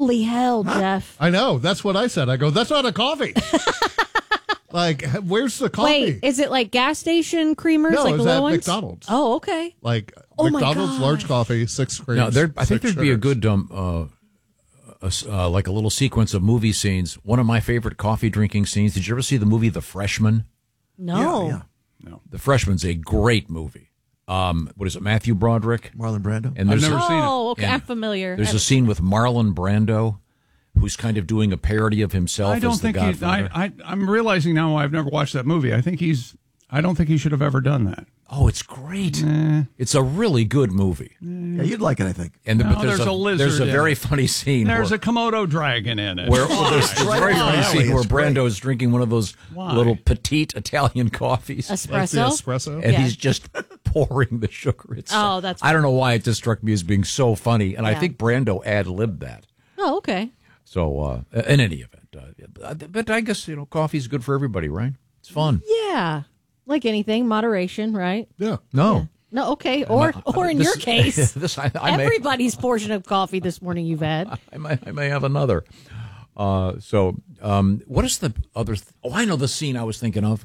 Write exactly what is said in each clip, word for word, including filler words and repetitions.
Holy hell, Jeff. I know. That's what I said. I go, that's not a coffee. Like, where's the coffee? Wait, is it like gas station creamers? No, like it was the at little ones? McDonald's. Oh, okay. Like, Oh my McDonald's, God. large coffee, six creams. Now, there, I think six there'd be a sugars. good, um, uh, a, uh, like a little sequence of movie scenes. One of my favorite coffee drinking scenes. Did you ever see the movie The Freshman? No. Yeah, No. The Freshman's a great movie. Um, what is it? Matthew Broderick. Marlon Brando. And I've there's never a, seen it. Oh, okay. Yeah. I'm familiar. There's I- a scene with Marlon Brando, who's kind of doing a parody of himself I don't as the think he, Godfather. I, I, I'm realizing now I've never watched that movie. I think he's, I don't think he should have ever done that. Oh, it's great. It's a really good movie. Yeah, you'd like it, I think. And No, but there's, there's a, a lizard there's a in very it. funny scene. There's where, a Komodo dragon in it. where well, there's, there's a very funny Why? scene where It's great. Brando's drinking one of those Why? little petite Italian coffees. That's the Espresso? espresso. And Yeah. he's just pouring the sugar. It's Oh, that's I don't know why it just struck me as being so funny, and I Yeah. think Brando ad-libbed that. Oh, okay. So, uh, in any event, uh, but I guess you know, coffee's good for everybody, right? It's fun. Yeah. Like anything, moderation, right? Yeah. No, No, okay. Or or in This- your case, this I, I may, everybody's portion of coffee this morning you've had. I may, I may have another. Uh, so, um, what is the other? Th- oh, I know the scene I was thinking of.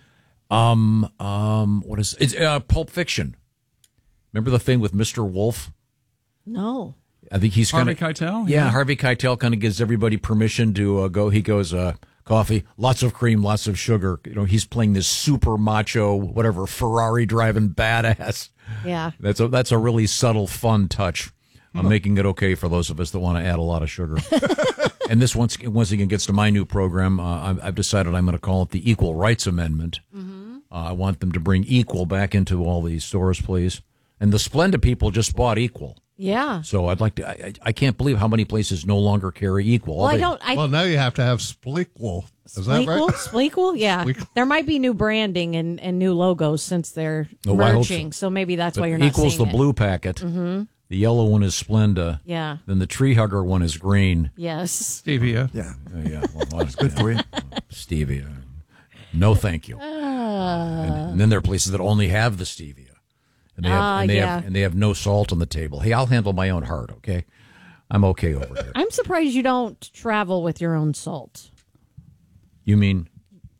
Um, um, what is it's uh, Pulp Fiction? Remember the thing with Mister Wolf? No. I think he's kind Harvey of Keitel? Yeah, Yeah. Harvey Keitel kind of gives everybody permission to uh, go. He goes, uh, coffee, lots of cream, lots of sugar. You know, he's playing this super macho, whatever, Ferrari driving badass. Yeah. That's a that's a really subtle, fun touch. I'm making it okay for those of us that want to add a lot of sugar. And this once once again gets to my new program. Uh, I've, I've decided I'm going to call it the Equal Rights Amendment. Mm-hmm. Uh, I want them to bring Equal back into all these stores, please. And the Splenda people just bought Equal. Yeah. So I'd like to. I, I can't believe how many places no longer carry Equal. Well, All I they- don't. I, Well, now you have to have Spleakwool. Is that Spleakwool? right? Spleakwool? Yeah. Spleakwool. There might be new branding and, and new logos since they're Oh, I hope merging. so. So. maybe that's but why you're not Equal's seeing the it. blue packet. Mm-hmm. The yellow one is Splenda. Yeah. Then the tree hugger one is green. Yes. Stevia. Yeah. Uh, yeah, well, that's Good for you. Stevia. No, thank you. Uh, and, and then there are places that only have the stevia, and they have, Ah, and they yeah. have and they have no salt on the table. Hey, I'll handle my own heart. Okay, I'm okay over here. I'm surprised you don't travel with your own salt. You mean?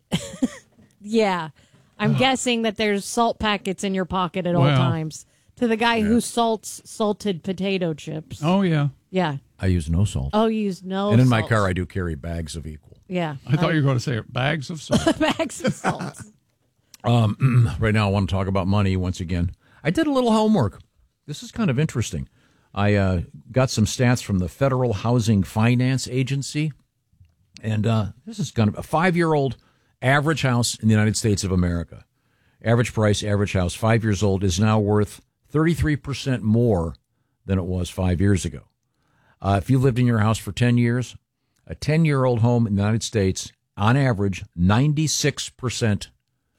Yeah. I'm guessing that there's salt packets in your pocket at all Well. times. To the guy who salts salted potato chips. Oh, yeah. Yeah. I use no salt, Oh, you use no and in my salt. car I do carry bags of Equal. Yeah. I thought you were going to say bags of salt. bags of salt. Right now, I want to talk about money once again. I did a little homework. This is kind of interesting. I uh, got some stats from the Federal Housing Finance Agency, and uh, this is kind of a five-year-old average house in the United States of America. Average price, average house, five years old, is now worth thirty-three percent more than it was five years ago. Uh, if you lived in your house for ten years, a ten-year-old home in the United States, on average, ninety-six percent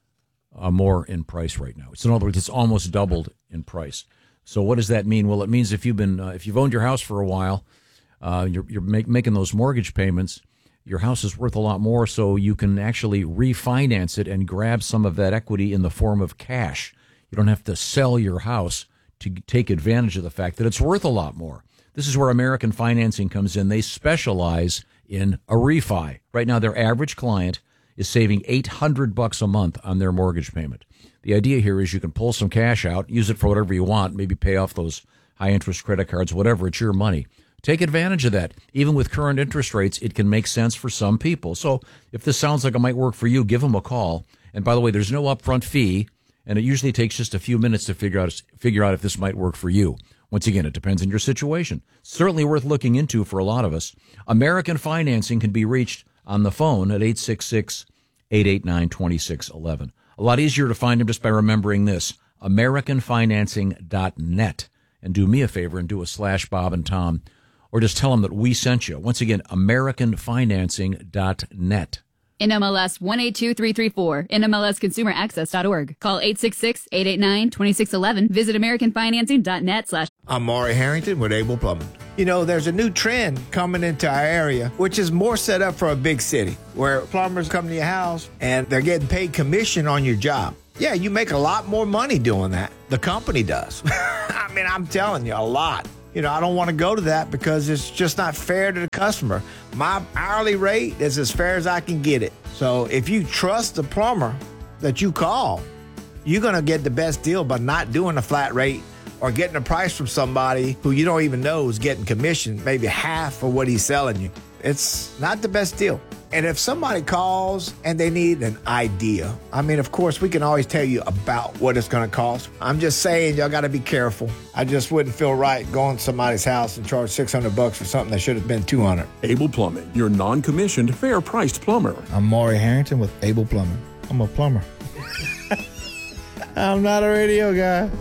uh, more in price right now. So in other words, it's almost doubled in price. So what does that mean? Well, it means if you've been uh, if you've owned your house for a while, uh, you're you're make, making those mortgage payments. Your house is worth a lot more, so you can actually refinance it and grab some of that equity in the form of cash. You don't have to sell your house to take advantage of the fact that it's worth a lot more. This is where American Financing comes in. They specialize in a refi. Right now, their average client is saving eight hundred bucks a month on their mortgage payment. The idea here is you can pull some cash out, use it for whatever you want, maybe pay off those high-interest credit cards, whatever. It's your money. Take advantage of that. Even with current interest rates, it can make sense for some people. So if this sounds like it might work for you, give them a call. And by the way, there's no upfront fee, and it usually takes just a few minutes to figure out figure out if this might work for you. Once again, it depends on your situation. Certainly worth looking into for a lot of us. American Financing can be reached on the phone at eight six six, eight eight nine, two six one one. A lot easier to find them just by remembering this, american financing dot net. And do me a favor and do a slash Bob and Tom, or just tell them that we sent you. Once again, american financing dot net. N M L S one eight two three three four, N M L S consumer access dot org. Call eight six six, eight eight nine, two six one one. Visit american financing dot net slash. I'm Maury Harrington with Able Plumbing. You know, there's a new trend coming into our area, which is more set up for a big city, where plumbers come to your house and they're getting paid commission on your job. Yeah, you make a lot more money doing that. The company does. I mean, I'm telling you, a lot. You know, I don't want to go to that because it's just not fair to the customer. My hourly rate is as fair as I can get it. So if you trust the plumber that you call, you're going to get the best deal by not doing a flat rate or getting a price from somebody who you don't even know is getting commission, maybe half of what he's selling you. It's not the best deal. And if somebody calls and they need an idea, I mean, of course, we can always tell you about what it's going to cost. I'm just saying, y'all got to be careful. I just wouldn't feel right going to somebody's house and charge six hundred bucks for something that should have been two hundred. Able Plumbing, your non-commissioned, fair-priced plumber. I'm Maury Harrington with Able Plumbing. I'm a plumber. I'm not a radio guy.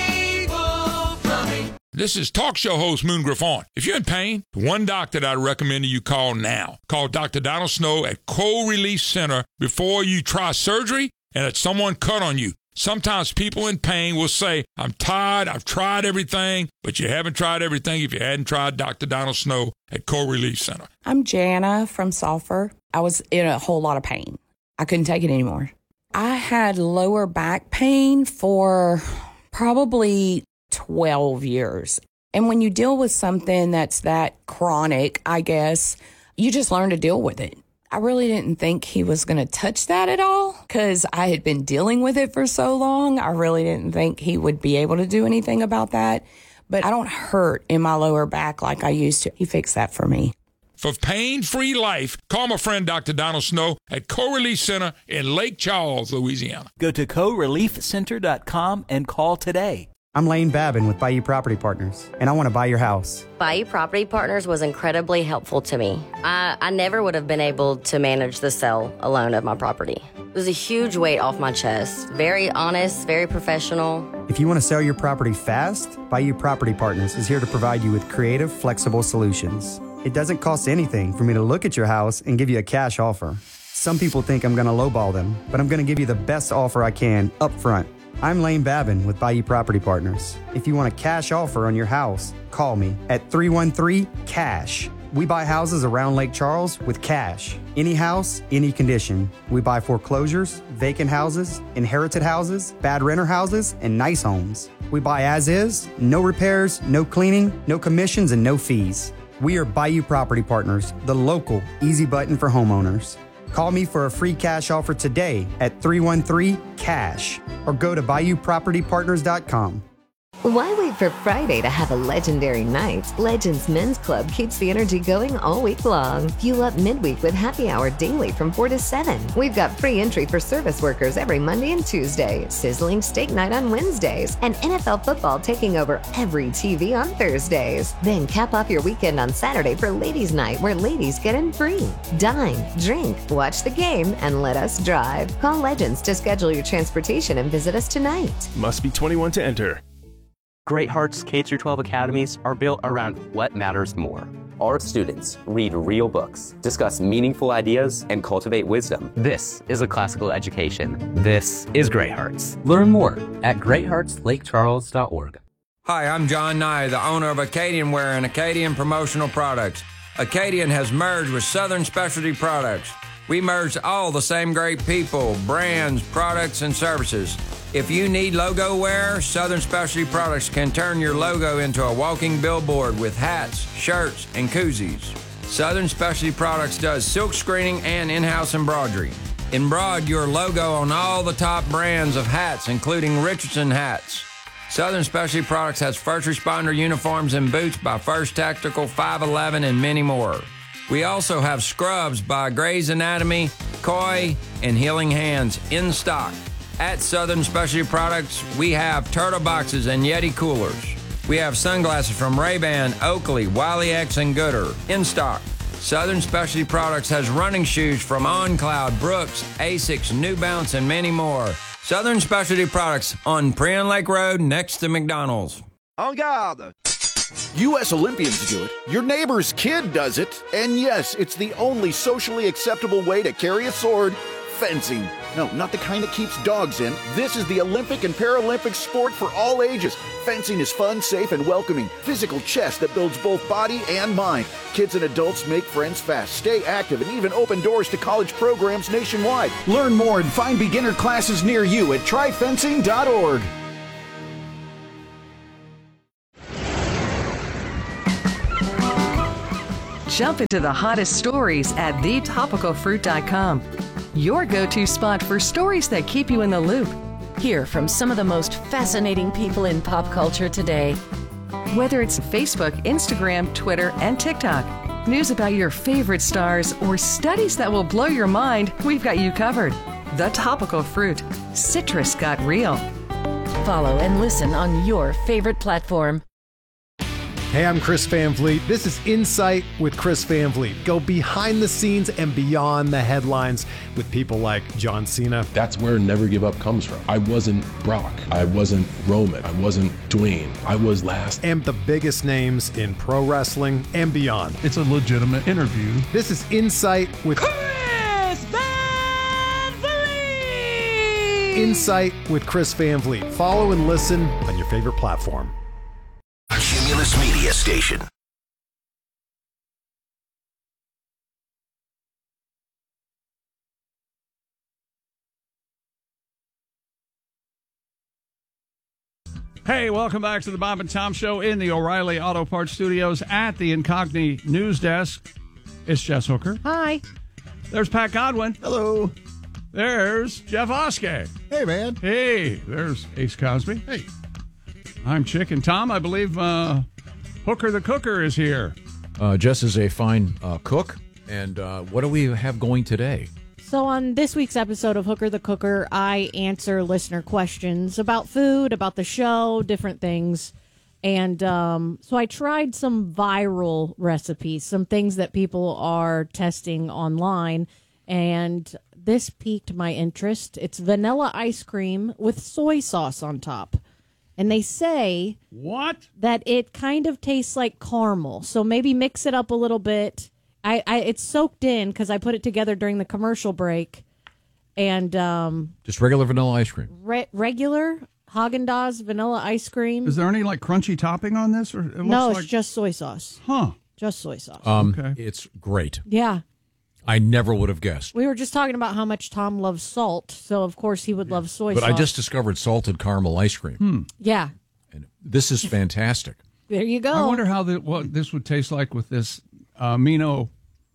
This is talk show host Moon Griffon. If you're in pain, one doctor that I recommend you call now. Call Doctor Donald Snow at Cold Relief Center before you try surgery and that someone cut on you. Sometimes people in pain will say, I'm tired, I've tried everything, but you haven't tried everything if you hadn't tried Doctor Donald Snow at Cold Relief Center. I'm Jana from Sulphur. I was in a whole lot of pain. I couldn't take it anymore. I had lower back pain for probably twelve years. And when you deal with something that's that chronic, I guess, you just learn to deal with it. I really didn't think he was going to touch that at all because I had been dealing with it for so long. I really didn't think he would be able to do anything about that. But I don't hurt in my lower back like I used to. He fixed that for me. For pain-free life, call my friend Doctor Donald Snow at Cold Relief Center in Lake Charles, Louisiana. Go to co relief center dot com and call today. I'm Lane Babin with Bayou Property Partners, and I want to buy your house. Bayou Property Partners was incredibly helpful to me. I, I never would have been able to manage the sale alone of my property. It was a huge weight off my chest. Very honest, very professional. If you want to sell your property fast, Bayou Property Partners is here to provide you with creative, flexible solutions. It doesn't cost anything for me to look at your house and give you a cash offer. Some people think I'm going to lowball them, but I'm going to give you the best offer I can up front. I'm Lane Babin with Bayou Property Partners. If you want a cash offer on your house, call me at three one three, CASH. We buy houses around Lake Charles with cash. Any house, any condition. We buy foreclosures, vacant houses, inherited houses, bad renter houses, and nice homes. We buy as is, no repairs, no cleaning, no commissions, and no fees. We are Bayou Property Partners, the local easy button for homeowners. Call me for a free cash offer today at three one three, CASH or go to bayou property partners dot com. Why wait for Friday to have a legendary night? Legends Men's Club keeps the energy going all week long. Fuel up midweek with happy hour daily from four to seven. We've got free entry for service workers every Monday and Tuesday, sizzling steak night on Wednesdays, and N F L football taking over every T V on Thursdays. Then cap off your weekend on Saturday for Ladies Night, where ladies get in free. Dine, drink, watch the game, and let us drive. Call Legends to schedule your transportation and visit us tonight. Must be twenty-one to enter. Great Hearts K through twelve academies are built around what matters more. Our students read real books, discuss meaningful ideas, and cultivate wisdom. This is a classical education. This is Great Hearts. Learn more at great hearts lake charles dot org. Hi, I'm John Nye, the owner of Acadian Wear and Acadian Promotional Products. Acadian has merged with Southern Specialty Products. We merged all the same great people, brands, products, and services. If you need logo wear, Southern Specialty Products can turn your logo into a walking billboard with hats, shirts, and koozies. Southern Specialty Products does silk screening and in-house embroidery. Embroider your logo on all the top brands of hats, including Richardson hats. Southern Specialty Products has first responder uniforms and boots by First Tactical, five eleven, and many more. We also have scrubs by Gray's Anatomy, Koi, and Healing Hands in stock. At Southern Specialty Products, we have turtle boxes and Yeti coolers. We have sunglasses from Ray-Ban, Oakley, Wiley X, and Gooder in stock. Southern Specialty Products has running shoes from OnCloud, Brooks, Asics, New Balance, and many more. Southern Specialty Products on Prion Lake Road next to McDonald's. En garde! U S Olympians do it, your neighbor's kid does it, and yes, it's the only socially acceptable way to carry a sword, fencing. No, not the kind that keeps dogs in. This is the Olympic and Paralympic sport for all ages. Fencing is fun, safe, and welcoming. Physical chess that builds both body and mind. Kids and adults make friends fast, stay active, and even open doors to college programs nationwide. Learn more and find beginner classes near you at try fencing dot org. Jump into the hottest stories at the topical fruit dot com. Your go-to spot for stories that keep you in the loop. Hear from some of the most fascinating people in pop culture today. Whether it's Facebook, Instagram, Twitter, and TikTok, news about your favorite stars, or studies that will blow your mind, we've got you covered. The Topical Fruit. Citrus got real. Follow and listen on your favorite platform. Hey, I'm Chris Van Vliet. This is Insight with Chris Van Vliet. Go behind the scenes and beyond the headlines with people like John Cena. That's where Never Give Up comes from. I wasn't Brock. I wasn't Roman. I wasn't Dwayne. I was last. And the biggest names in pro wrestling and beyond. It's a legitimate interview. This is Insight with Chris Van Vliet! Insight with Chris Van Vliet. Follow and listen on your favorite platform. Cumulus Media Station. Hey, welcome back to the Bob and Tom Show in the O'Reilly Auto Parts Studios at the Incogni News Desk. It's Jess Hooker. Hi. There's Pat Godwin. Hello. There's Jeff Oskey. Hey, man. Hey, there's Ace Cosby. Hey. I'm Chick, and Tom, I believe uh, Hooker the Cooker is here. Uh, Jess is a fine uh, cook. And uh, what do we have going today? So on this week's episode of Hooker the Cooker, I answer listener questions about food, about the show, different things. And um, so I tried some viral recipes, some things that people are testing online. And this piqued my interest. It's vanilla ice cream with soy sauce on top. And they say what that it kind of tastes like caramel. So maybe mix it up a little bit. I, I it's soaked in because I put it together during the commercial break. And um, just regular vanilla ice cream. Re- regular Haagen-Dazs vanilla ice cream. Is there any like crunchy topping on this? Or it looks no, it's like... just soy sauce. Huh? Just soy sauce. Um, okay. It's great. Yeah. I never would have guessed. We were just talking about how much Tom loves salt, so of course he would love soy but sauce. I just discovered salted caramel ice cream. Hmm. Yeah. And this is fantastic. There you go. I wonder how the, what this would taste like with this uh, amino.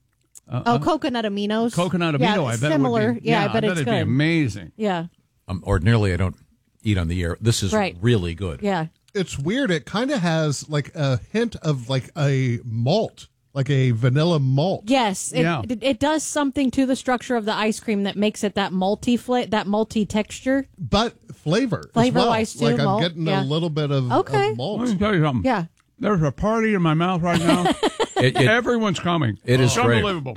Uh, oh, uh, coconut aminos. Coconut amino. Yeah, I bet similar. It would be, yeah, yeah, I bet, I bet it's it'd good. be amazing. Yeah. Um, ordinarily, I don't eat on the air. This is right. really good. Yeah. It's weird. It kind of has like a hint of like a malt, like a vanilla malt. Yes, it, Yeah. it, it does something to the structure of the ice cream that makes it that multi fla- that multi texture. But flavor, Flavor as well. wise too. Like I'm malt, getting yeah. a little bit of, Okay. of malt. Let me tell you something. Yeah. There's a party in my mouth right now. It- it- Everyone's coming. It is It's great. unbelievable.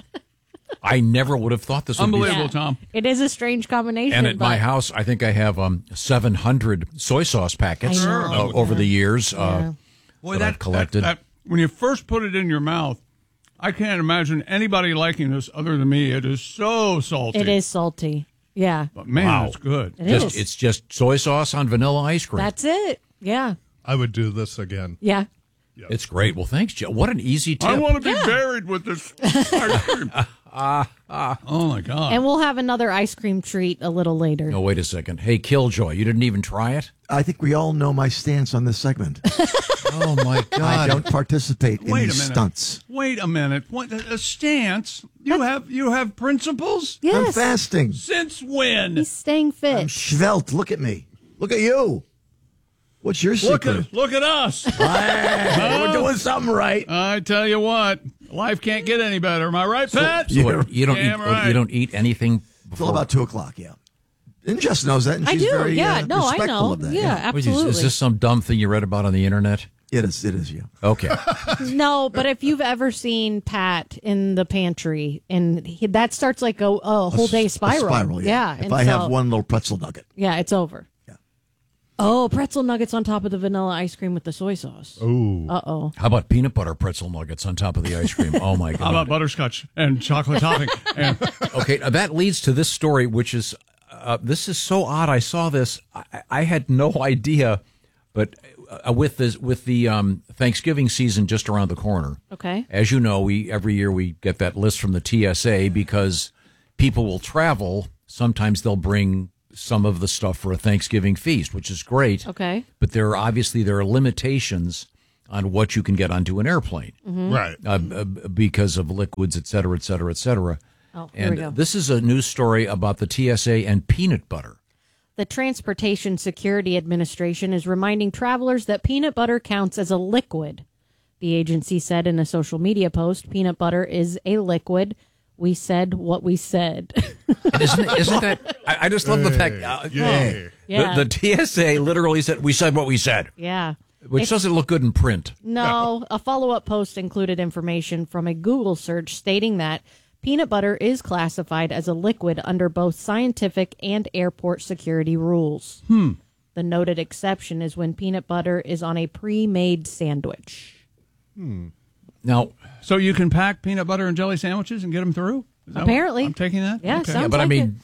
I never would have thought this would Unbelievable, be. Tom. It is a strange combination. And at but my house, I think I have um, seven hundred soy sauce packets I know. uh, over the years uh, Yeah. Boy, that, that, I've collected. that- that- when you first put it in your mouth, I can't imagine anybody liking this other than me. It is so salty. It is salty. Yeah. But man, Wow. it's good. It just, is. It's just soy sauce on vanilla ice cream. That's it. Yeah. I would do this again. Yeah. It's great. Well, thanks, Joe. What an easy tip. I want to be Yeah. buried with this ice cream. Ah, ah. Oh, my God. And we'll have another ice cream treat a little later. No, wait a second. Hey, Killjoy, you didn't even try it? I think we all know my stance on this segment. Oh, my God. I don't participate in Wait a these minute. stunts. Wait a minute. What a a stance? You have you have principles? I'm Yes. fasting. Since when? He's staying fit. I'm svelte. Look at me. Look at you. What's your Look secret? at look at us. Hey, we're doing something right. I tell you what, life can't get any better. Am I right, Pat? So what, you don't eat. Damn right. You don't eat anything Till before. about two o'clock, yeah. And Jess knows that, and I she's do. very Yeah. uh, No, I respectful know. of that. Yeah, What is, absolutely. is this some dumb thing you read about on the internet? It is. It is, yeah. Okay. No, but if you've ever seen Pat in the pantry, and he, that starts like a, a whole day A spiral. spiral, yeah. If and I so- have one little pretzel nugget. Yeah, it's over. Yeah. Oh, pretzel nuggets on top of the vanilla ice cream with the soy sauce. Ooh. Uh oh. How about peanut butter pretzel nuggets on top of the ice cream? Oh, my God. How about butterscotch and chocolate topping? And Okay, now that leads to this story, which is uh, this is so odd. I saw this. I, I had no idea, but uh, with this with the um, Thanksgiving season just around the corner. Okay. As you know, we every year we get that list from the T S A because people will travel. Sometimes they'll bring some of the stuff for a Thanksgiving feast, which is great. Okay. But there are obviously there are limitations on what you can get onto an airplane. Mhm. Right. Uh, uh, because of liquids, et cetera, et cetera, et cetera. Oh, here and we go. this is a news story about the T S A and peanut butter. The Transportation Security Administration is reminding travelers that peanut butter counts as a liquid. The agency said in a social media post, peanut butter is a liquid. We said what we said. And isn't, isn't that? I, I just love the fact. Uh, Yeah. Yeah. The, the T S A literally said, "We said what we said," Yeah. which It's- doesn't look good in print. No, a follow-up post included information from a Google search stating that peanut butter is classified as a liquid under both scientific and airport security rules. Hmm. The noted exception is when peanut butter is on a pre-made sandwich. Hmm. Now, so you can pack peanut butter and jelly sandwiches and get them through? Is that what- Apparently. I'm taking that? Yeah, Okay. sounds Yeah, but I like mean,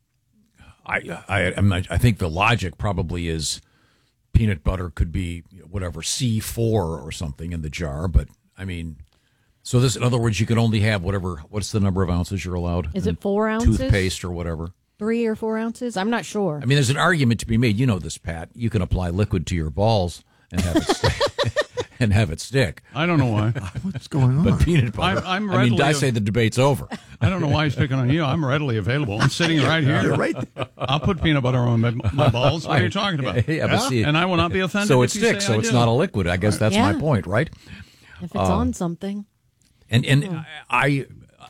I I I'm not, I think the logic probably is peanut butter could be whatever C four or something in the jar, but I mean, so this in other words, you can only have whatever. What's the number of ounces you're allowed? Is in it four ounces? Toothpaste or whatever. Three or four ounces? I'm not sure. I mean, there's an argument to be made. You know this, Pat. You can apply liquid to your balls and have it stick. and have it stick. I don't know why. What's going on? But peanut butter. I'm- I'm I mean, readily- I say the debate's over. I don't know why he's picking on you. I'm readily available. I'm sitting right here. You're right I'll put peanut butter on my, my balls. What are you talking about? Yeah, but see, and I will not be offended. So it if you sticks. say So I it's do. not a liquid. I guess that's my Yeah. point, right? If it's Uh, on something. And and I,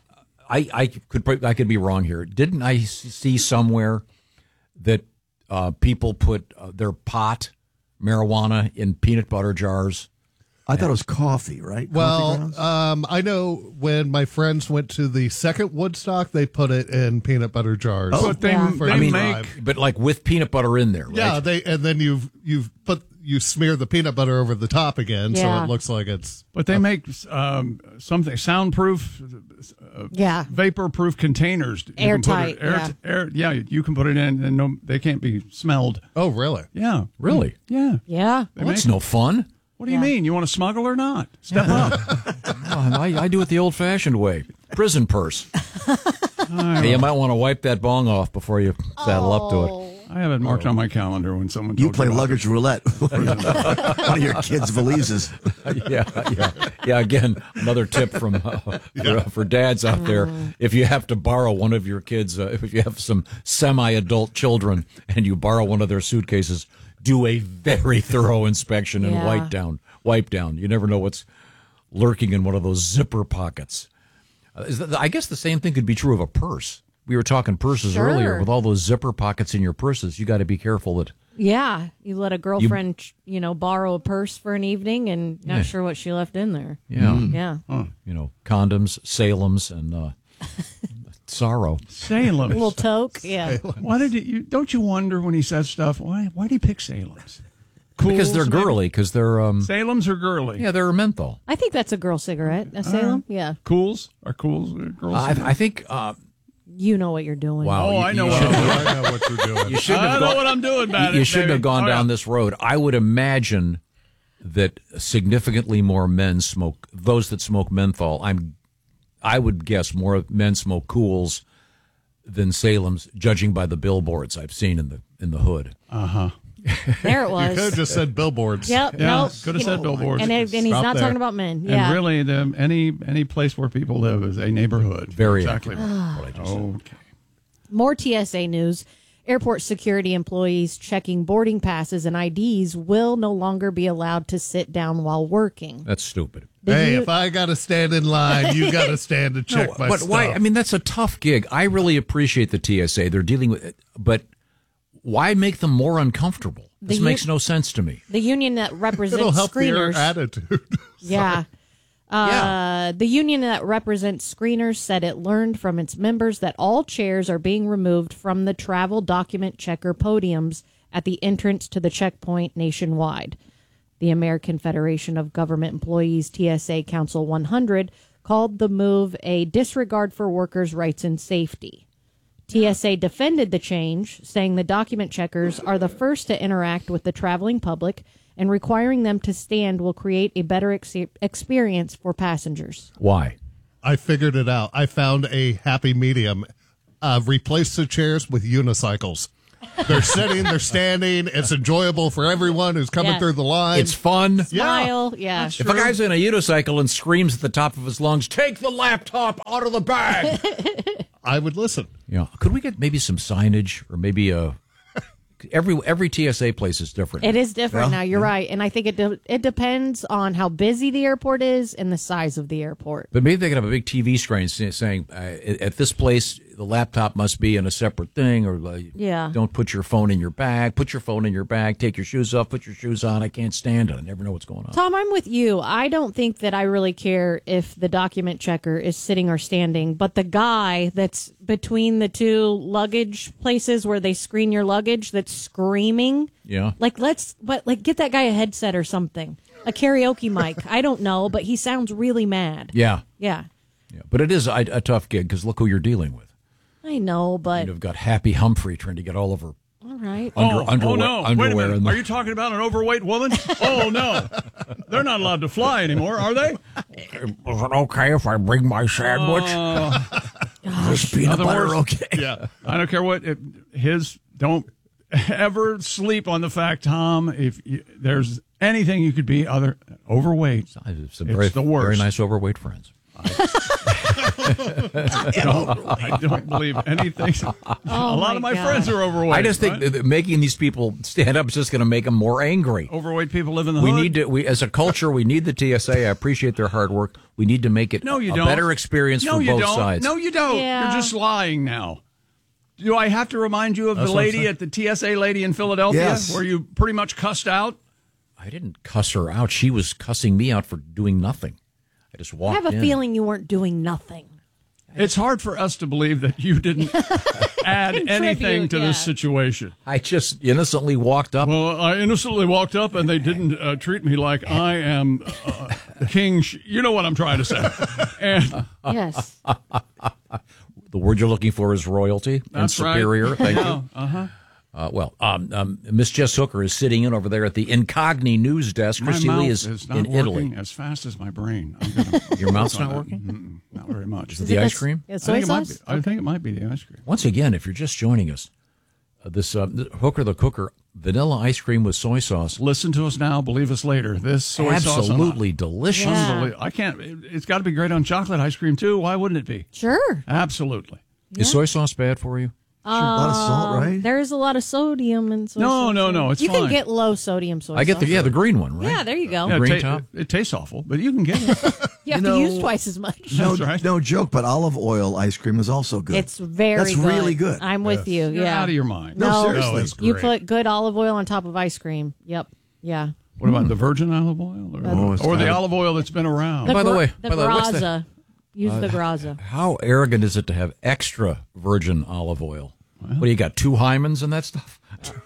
I I could prob- I could be wrong here. Didn't I see somewhere that uh, people put uh, their pot marijuana in peanut butter jars? I thought it was coffee, right? Coffee Well, grounds? um, I know when my friends went to the second Woodstock, they put it in peanut butter jars. But they, Yeah. for they I mean, make but like with peanut butter in there, right? Yeah, they and then you've you've put you smear the peanut butter over the top again, so Yeah. it looks like it's. But they make um, something soundproof, uh, Yeah. vapor-proof containers. You can put Airtight, it- air, yeah. air, yeah, you can put it in, and no, they can't be smelled. Oh, really? Yeah, Really? yeah. Yeah. They Well, that's make- no fun. What do you Yeah. mean? You want to smuggle or not? Step up. Oh, I, I do it the old-fashioned way. Prison purse. Hey, you might want to wipe that bong off before you saddle up to it. I have it marked on my calendar when someone You told play about luggage roulette. One of your kids' valises. yeah, yeah, yeah. Again, another tip from uh, for, for dads out there: if you have to borrow one of your kids, uh, if you have some semi-adult children and you borrow one of their suitcases, do a very thorough inspection and Yeah. wipe down, wipe down. You never know what's lurking in one of those zipper pockets. Uh, is that, I guess the same thing could be true of a purse. We were talking purses Sure. earlier. With all those zipper pockets in your purses, you got to be careful that. Yeah. You let a girlfriend, you, know, borrow a purse for an evening and not Yeah. sure what she left in there. Yeah. Yeah. You know, condoms, Salem's, and uh, sorrow. Salem. A little toke. Yeah. Why did you? Don't you wonder when he says stuff? Why? Why did he pick Salem's? Because they're Cools, maybe? girly. Because they're um. Salem's are girly. Yeah, they're menthol. I think that's a girl cigarette. A Salem? Yeah. Cools are cools. uh, Girls. I, I think. Uh, You know what you're doing. wow. Oh, you- I know you what shouldn't I'm have- I know what you're doing. You shouldn't I have know gone- what I'm doing about You, you it, shouldn't have baby. gone Oh, down yeah. this road. I would imagine that significantly more men smoke. Those that smoke menthol, I'm. I would guess more men smoke Cools than Salem's, judging by the billboards I've seen in the in the hood. Uh huh. There it You was. could have just said billboards. Yep. Yeah, Nope. could have said billboards. And, it, and he's Stop not there. talking about men. Yeah. And really, the, any any place where people live is a neighborhood. Very exactly. accurate. right. What I just said. Okay. More T S A news. Airport security employees checking boarding passes and I Ds will no longer be allowed to sit down while working. That's stupid. Did Hey, you- if I got to stand in line, you got to stand to check No, my but stuff. why? I mean, that's a tough gig. I really appreciate the T S A. They're dealing with it, but why make them more uncomfortable? This The u- makes no sense to me. The union that It'll represents help your screeners. attitude. Yeah. Uh, The union that represents screeners said it learned from its members that all chairs are being removed from the travel document checker podiums at the entrance to the checkpoint nationwide. The American Federation of Government Employees, T S A Council one hundred, called the move a disregard for workers' rights and safety. T S A defended the change, saying the document checkers are the first to interact with the traveling public, and requiring them to stand will create a better ex- experience for passengers. Why? I figured it out. I found a happy medium. Uh, replace the chairs with unicycles. They're sitting, they're standing. It's enjoyable for everyone who's coming Yes. through the line. It's fun. Smile. Yeah. If a guy's in a unicycle and screams at the top of his lungs, take the laptop out of the bag. I would listen. Yeah. Could we get maybe some signage or maybe a every every T S A place is different. It is different Yeah. now. You're right, and I think it de- it depends on how busy the airport is and the size of the airport. But maybe they could have a big T V screen say- saying, uh, at this place, the laptop must be in a separate thing, or uh, Yeah. don't put your phone in your bag. Put your phone in your bag. Take your shoes off. Put your shoes on. I can't stand it. I never know what's going on. Tom, I'm with you. I don't think that I really care if the document checker is sitting or standing, but the guy that's between the two luggage places where they screen your luggage that's screaming, Yeah. like let's but like get that guy a headset or something, a karaoke mic. I don't know, but he sounds really mad. Yeah. Yeah, Yeah. But it is a, a tough gig because look who you're dealing with. I know, but You've got Happy Humphrey trying to get all over all right. under, oh, underwear. oh, no. Wait a underwear minute. in the- Are you talking about an overweight woman? Oh, no. They're not allowed to fly anymore, are they? Is it okay if I bring my sandwich? Uh, Is peanut nothing butter worse. okay? Yeah. I don't care what. It, his, don't ever sleep on the fact, Tom, if you, there's anything you could be other overweight, Some it's very, the worst. very nice overweight friends. I, don't, I don't believe anything. a lot my of my God. friends are overweight. I just think right? that making these people stand up is just going to make them more angry. overweight people live in the We hood. need to, we as a culture, we need the T S A. I appreciate their hard work. We need to make it No, you a don't. better experience no, for you both don't. sides. No, you don't. Yeah. You're just lying now. Do I have to remind you of That's the what I'm lady saying. at the T S A lady in Philadelphia Yes. where you pretty much cussed out? I didn't cuss her out. She was cussing me out for doing nothing. I just I walked have a in. feeling you weren't doing nothing. It's hard for us to believe that you didn't add anything to yeah. this situation. I just innocently walked up. Well, I innocently walked up and they didn't uh, treat me like I am uh, king. Sh- you know what I'm trying to say. And Yes. The word you're looking for is royalty and that's right. superior. Thank Yeah, you. uh-huh. Uh, well, um, um, Miss Jess Hooker is sitting in over there at the Incogni news desk. My Christy mouth Lee is, is, not in working Italy. as fast as my brain. I'm gonna Your mouth's work on not that. working? Mm-mm, not very much. Is it the ice cream? Yeah, I soy think, it might be, sauce? I think it might be the ice cream. Once again, if you're just joining us, uh, this uh, Hooker the Cooker vanilla ice cream with soy sauce. Listen to us now, believe us later. This soy sauce, Absolutely on, delicious. Yeah. unbelievable. I can't. it- It's got to be great on chocolate ice cream too. Why wouldn't it be? Sure. Absolutely. Is soy sauce bad for you? a lot of salt, right? There's a lot of sodium in soy No, sauce. no, no, it's you fine. can get low sodium soy I get the sauce. yeah the green one, right? Yeah, there you go. Yeah, Green it, ta- top? it tastes awful, but you can get it. You have You to use know- twice as much. No, That's right. no joke, but olive oil ice cream is also good. It's very That's good. really good. I'm with you. You're yeah. out of your mind. No, No, seriously. No, it's You great. put good olive oil on top of ice cream. Yep. Yeah. What about the virgin olive oil, or, Oh, it's or the gotta- olive oil that's been around? The by the gra- way- the by the way, what's the- Graza. Use the Graza. How arrogant is it to have extra virgin olive oil? What do you got? Two hymens and that stuff?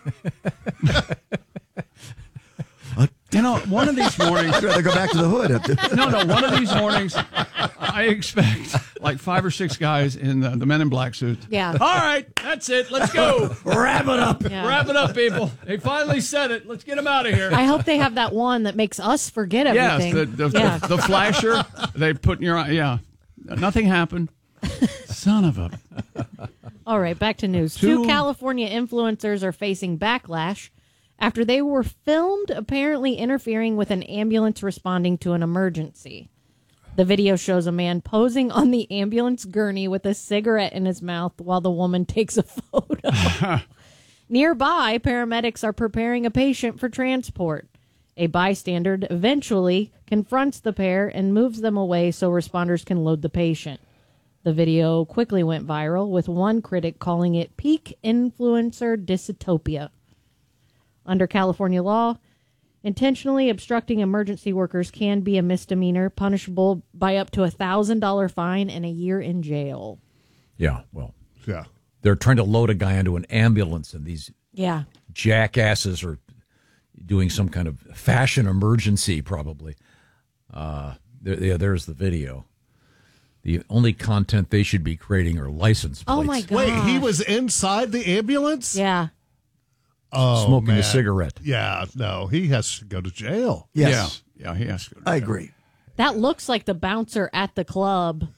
You know, one of these mornings. I'd rather go back to the hood. No, no. One of these mornings, I expect like five or six guys in the, the Men in Black suits. Yeah. All right, that's it. Let's go. Wrap it up. Yeah. Wrap it up, people. They finally said it. Let's get them out of here. I hope they have that one that makes us forget Yes, everything. the, the, yeah. the, the flasher they put in your eye. Yeah, nothing happened. Son of a. All right, back to news. Two, Two- California influencers are facing backlash after they were filmed apparently interfering with an ambulance responding to an emergency. The video shows a man posing on the ambulance gurney with a cigarette in his mouth while the woman takes a photo. Nearby, paramedics are preparing a patient for transport. A bystander eventually confronts the pair and moves them away so responders can load the patient. The video quickly went viral, with one critic calling it peak influencer dystopia. Under California law, intentionally obstructing emergency workers can be a misdemeanor, punishable by up to a one thousand dollars fine and a year in jail. Yeah, well, Yeah. they're trying to load a guy into an ambulance, and these Yeah. jackasses are doing some kind of fashion emergency, probably. Uh, there, yeah, there's the video. The only content they should be creating are license plates. Oh, my God. Wait, he was inside the ambulance? Yeah. Oh, Smoking man. a cigarette. Yeah, no, he has to go to jail. Yes. Yeah, yeah, he has to. I agree. That looks like the bouncer at the club.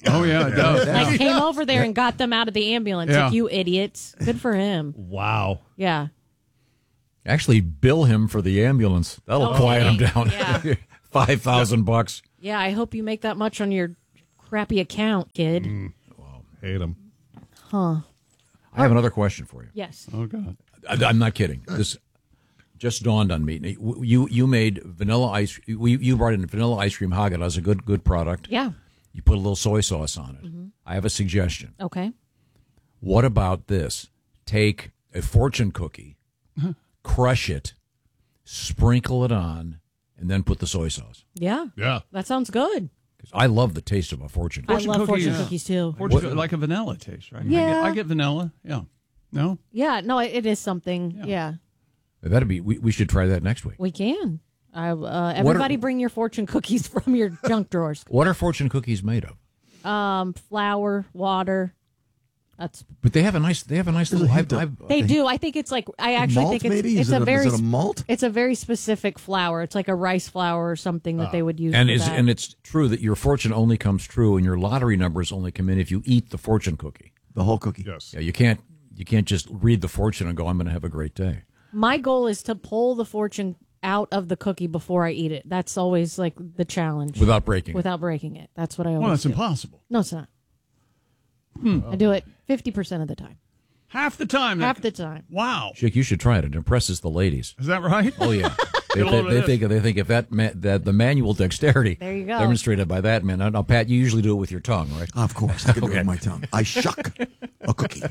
Oh, yeah, it does. Like, came over there and got them out of the ambulance. Yeah. Like, you idiots. Good for him. Wow. Yeah. Actually, bill him for the ambulance. That'll Okay. quiet him down. Yeah. Five thousand bucks. Yeah, I hope you make that much on your crappy account, kid. Mm. Wow. Hate him. Huh. I have another question for you. Yes. Oh, God. I, I'm not kidding. This just dawned on me. You you made vanilla ice. You, you brought in vanilla ice cream. Haagen-Dazs, a good good product. Yeah. You put a little soy sauce on it. Mhm. I have a suggestion. Okay. What about this? Take a fortune cookie, crush it, sprinkle it on, and then put the soy sauce. Yeah. Yeah. That sounds good. 'Cause I love the taste of a fortune I cookie. love fortune yeah. cookies, too. Fortune What- cookie, like a vanilla taste, right? I Yeah. get, I get vanilla. Yeah. No? Yeah, no, it, it is something. Yeah. That'd be. We, we should try that next week. We can. I, uh, everybody bring your fortune cookies from your junk drawers. What are fortune cookies made of? Um, flour, water. That's But they have a nice. They have a nice little. I've, I've, They do. I think it's like I actually Malt, think it's maybe? it's Is a it a- very is it a sp- malt? It's a very specific flour. It's like a rice flour or something that they would use. And for is that. and it's true that your fortune only comes true and your lottery numbers only come in if you eat the fortune cookie. The whole cookie. Yes. Yeah, you can't you can't just read the fortune and go, I'm going to have a great day. My goal is to pull the fortune out of the cookie before I eat it. That's always like the challenge. Without breaking it. Without breaking it. That's what I always Well, that's do. impossible. No, it's not. Hmm. I do it fifty percent of the time. Half the time. that- Half the time. Wow. Chick, you should try it. It impresses the ladies. Is that right? Oh yeah. They, Get a they, load of they this. think they think if that ma- that the manual dexterity There you go. demonstrated by that man. Now, now, Pat, you usually do it with your tongue, right? Of course. I can do it Okay. with my tongue. I shuck a cookie.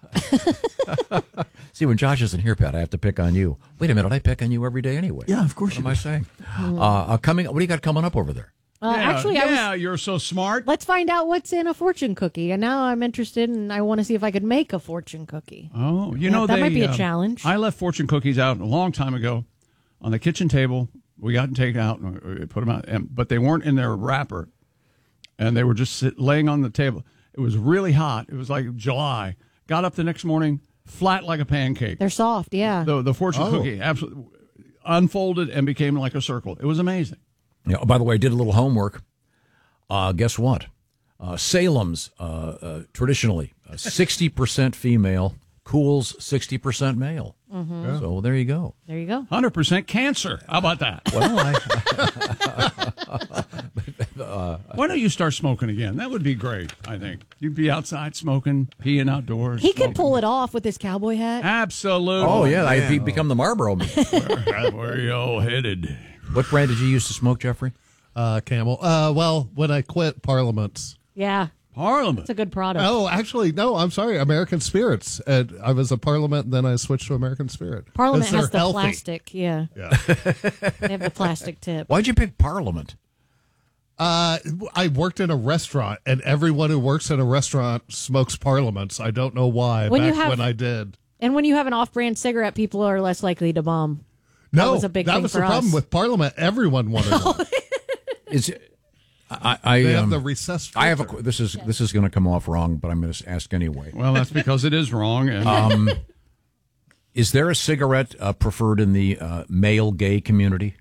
See, when Josh isn't here, Pat, I have to pick on you. Wait a minute, I pick on you every day anyway. Yeah, of course What you am I do. saying? Uh, uh, coming, what do you got coming up over there? Uh, yeah, actually, I was. yeah, you're so smart. Let's find out what's in a fortune cookie. And now I'm interested, and I want to see if I could make a fortune cookie. Oh, you Yeah, know that they, might be a uh, challenge. I left fortune cookies out a long time ago on the kitchen table. We got them taken out and we put them out, and, but they weren't in their wrapper, and they were just sit, laying on the table. It was really hot. It was like July. Got up the next morning, flat like a pancake. They're soft, yeah. The the fortune Oh. cookie absolutely unfolded and became like a circle. It was amazing. Yeah. Oh, by the way, I did a little homework. Uh, guess what? Uh, Salem's uh, uh, traditionally uh, sixty percent female, Cool's sixty percent male. Mhm. Yeah. So there you go. There you go. one hundred percent cancer. How about that? Well, I, uh, Why don't you start smoking again? That would be great, I think. You'd be outside smoking, peeing outdoors. He could smoking. pull it off with his cowboy hat. Absolutely. oh yeah, I'd be, become the Marlboro man. Where, where are you all headed? What brand did you use to smoke, Jeffrey? Uh, Camel. Uh, well, when I quit Parliaments. Yeah, Parliament. it's a good product. Oh, actually, no. I'm sorry. American Spirits. Uh, I was a Parliament, and then I switched to American Spirit. Parliament 'Cause they're has the healthy. plastic. Yeah, Yeah. they have the plastic tip. Why'd you pick Parliament? Uh, I worked in a restaurant, and everyone who works in a restaurant smokes Parliaments. I don't know why. When you back have- when I did. And when you have an off-brand cigarette, people are less likely to bum. No, that was a big that thing was for the problem us. with Parliament. Everyone wanted one. Is I, I They have um, the recessed I have a. filter. This is this is going to come off wrong, but I'm going to ask anyway. Well, that's because it is wrong. And Um, is there a cigarette uh, preferred in the uh, male gay community?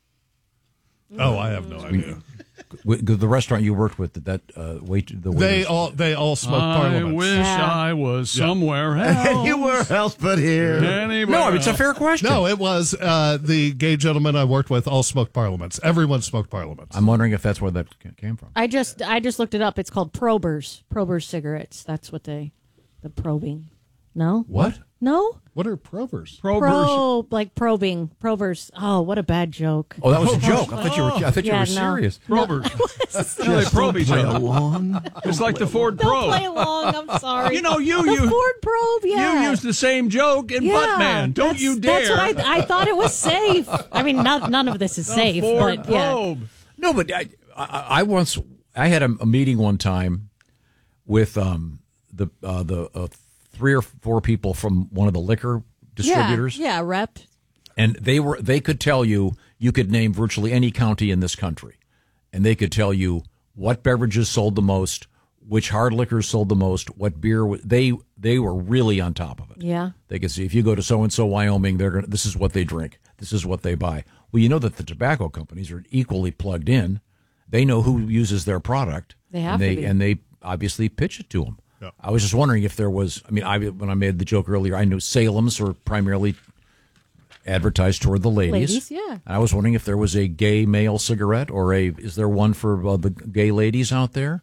Oh, I have no idea. With the restaurant you worked with, did that uh, wait? The They waiters- all they all smoke I Parliaments. wish Yeah. I was Yeah. somewhere else. You were else but here. Anywhere No, it's a else. fair question. No, it was uh, the gay gentlemen I worked with all smoked Parliaments. Everyone smoked Parliaments. I'm wondering if that's where that ca- came from. I just I just looked it up. It's called Probers. Probers cigarettes. That's what they, the probing. No. What? No. What are Provers? Probers. Probe like probing. Probers. Oh, what a bad joke. Oh, that was a joke. I thought you were. I thought Yeah, you were no. serious. Probers. No, they probe each Play other. along. It's like the Ford Don't probe. play along. I'm sorry. You know, you the you Ford probe. Yeah. you use the same joke in yeah, Buttman. Don't that's- you dare. That's what I, I thought it was safe. I mean, not, none of this is The safe, Ford but yeah. probe. No, but I, I, I once I had a, a meeting one time with um the uh, the uh, three or four people from one of the liquor distributors, Yeah, yeah, rep. and they were they could tell you you could name virtually any county in this country, and they could tell you what beverages sold the most, which hard liquors sold the most, what beer wa- they they were really on top of it. Yeah. They could see if you go to so and so Wyoming, they're gonna, this is what they drink, this is what they buy. Well, you know that the tobacco companies are equally plugged in, they know who uses their product. They have and they, to be. And they obviously pitch it to them. Yeah. I was just wondering if there was, I mean, I, when I made the joke earlier, I knew Salem's are primarily advertised toward the ladies. Ladies, yeah. I was wondering if there was a gay male cigarette or a, is there one for uh, the gay ladies out there?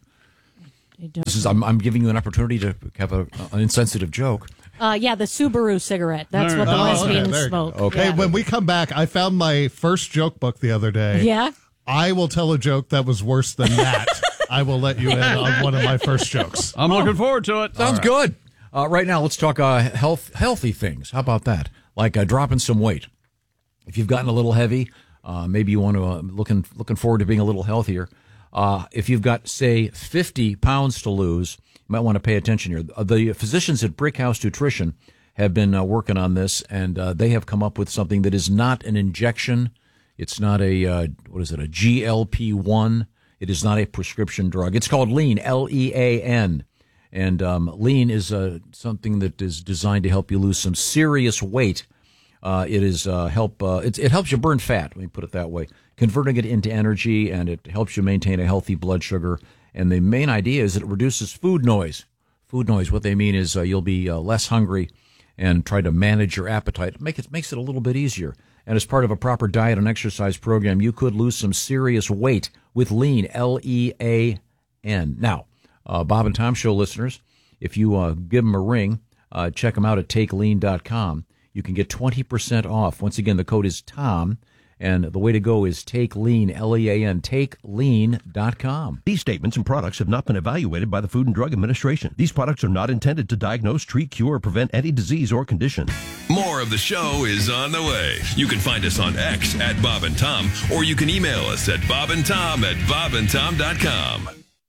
This is, I'm, I'm giving you an opportunity to have a, an insensitive joke. Uh, yeah, the Subaru cigarette. That's There- what the oh, lesbians okay, there you go. smoke. Okay, Yeah. when we come back, I found my first joke book the other day. Yeah? I will tell a joke that was worse than that. I will let you in on one of my first jokes. I'm looking forward to it. Sounds right. good. Uh, right now, let's talk uh, health, healthy things. How about that? Like uh, dropping some weight. If you've gotten a little heavy, uh, maybe you want to uh, looking looking forward to being a little healthier. Uh, if you've got, say, fifty pounds to lose, you might want to pay attention here. The physicians at Brick House Nutrition have been uh, working on this, and uh, they have come up with something that is not an injection. It's not a, uh, what is it, a G L P one. It is not a prescription drug. It's called Lean, L E A N. And um, Lean is uh, something that is designed to help you lose some serious weight. Uh, it is uh, help. Uh, it, it helps you burn fat. Let me put it that way, converting it into energy, and it helps you maintain a healthy blood sugar. And the main idea is that it reduces food noise. Food noise. What they mean is uh, you'll be uh, less hungry and try to manage your appetite. Make it makes it a little bit easier. And as part of a proper diet and exercise program, you could lose some serious weight with Lean, L E A N. Now, uh, Bob and Tom Show listeners, if you uh, give them a ring, uh, check them out at take lean dot com. You can get twenty percent off. Once again, the code is Tom, and the way to go is Take Lean, L E A N, take lean dot com. These statements and products have not been evaluated by the Food and Drug Administration. These products are not intended to diagnose, treat, cure, or prevent any disease or condition. More of the show is on the way. You can find us on X at Bob and Tom, or you can email us at bob and tom at bob and tom dot com.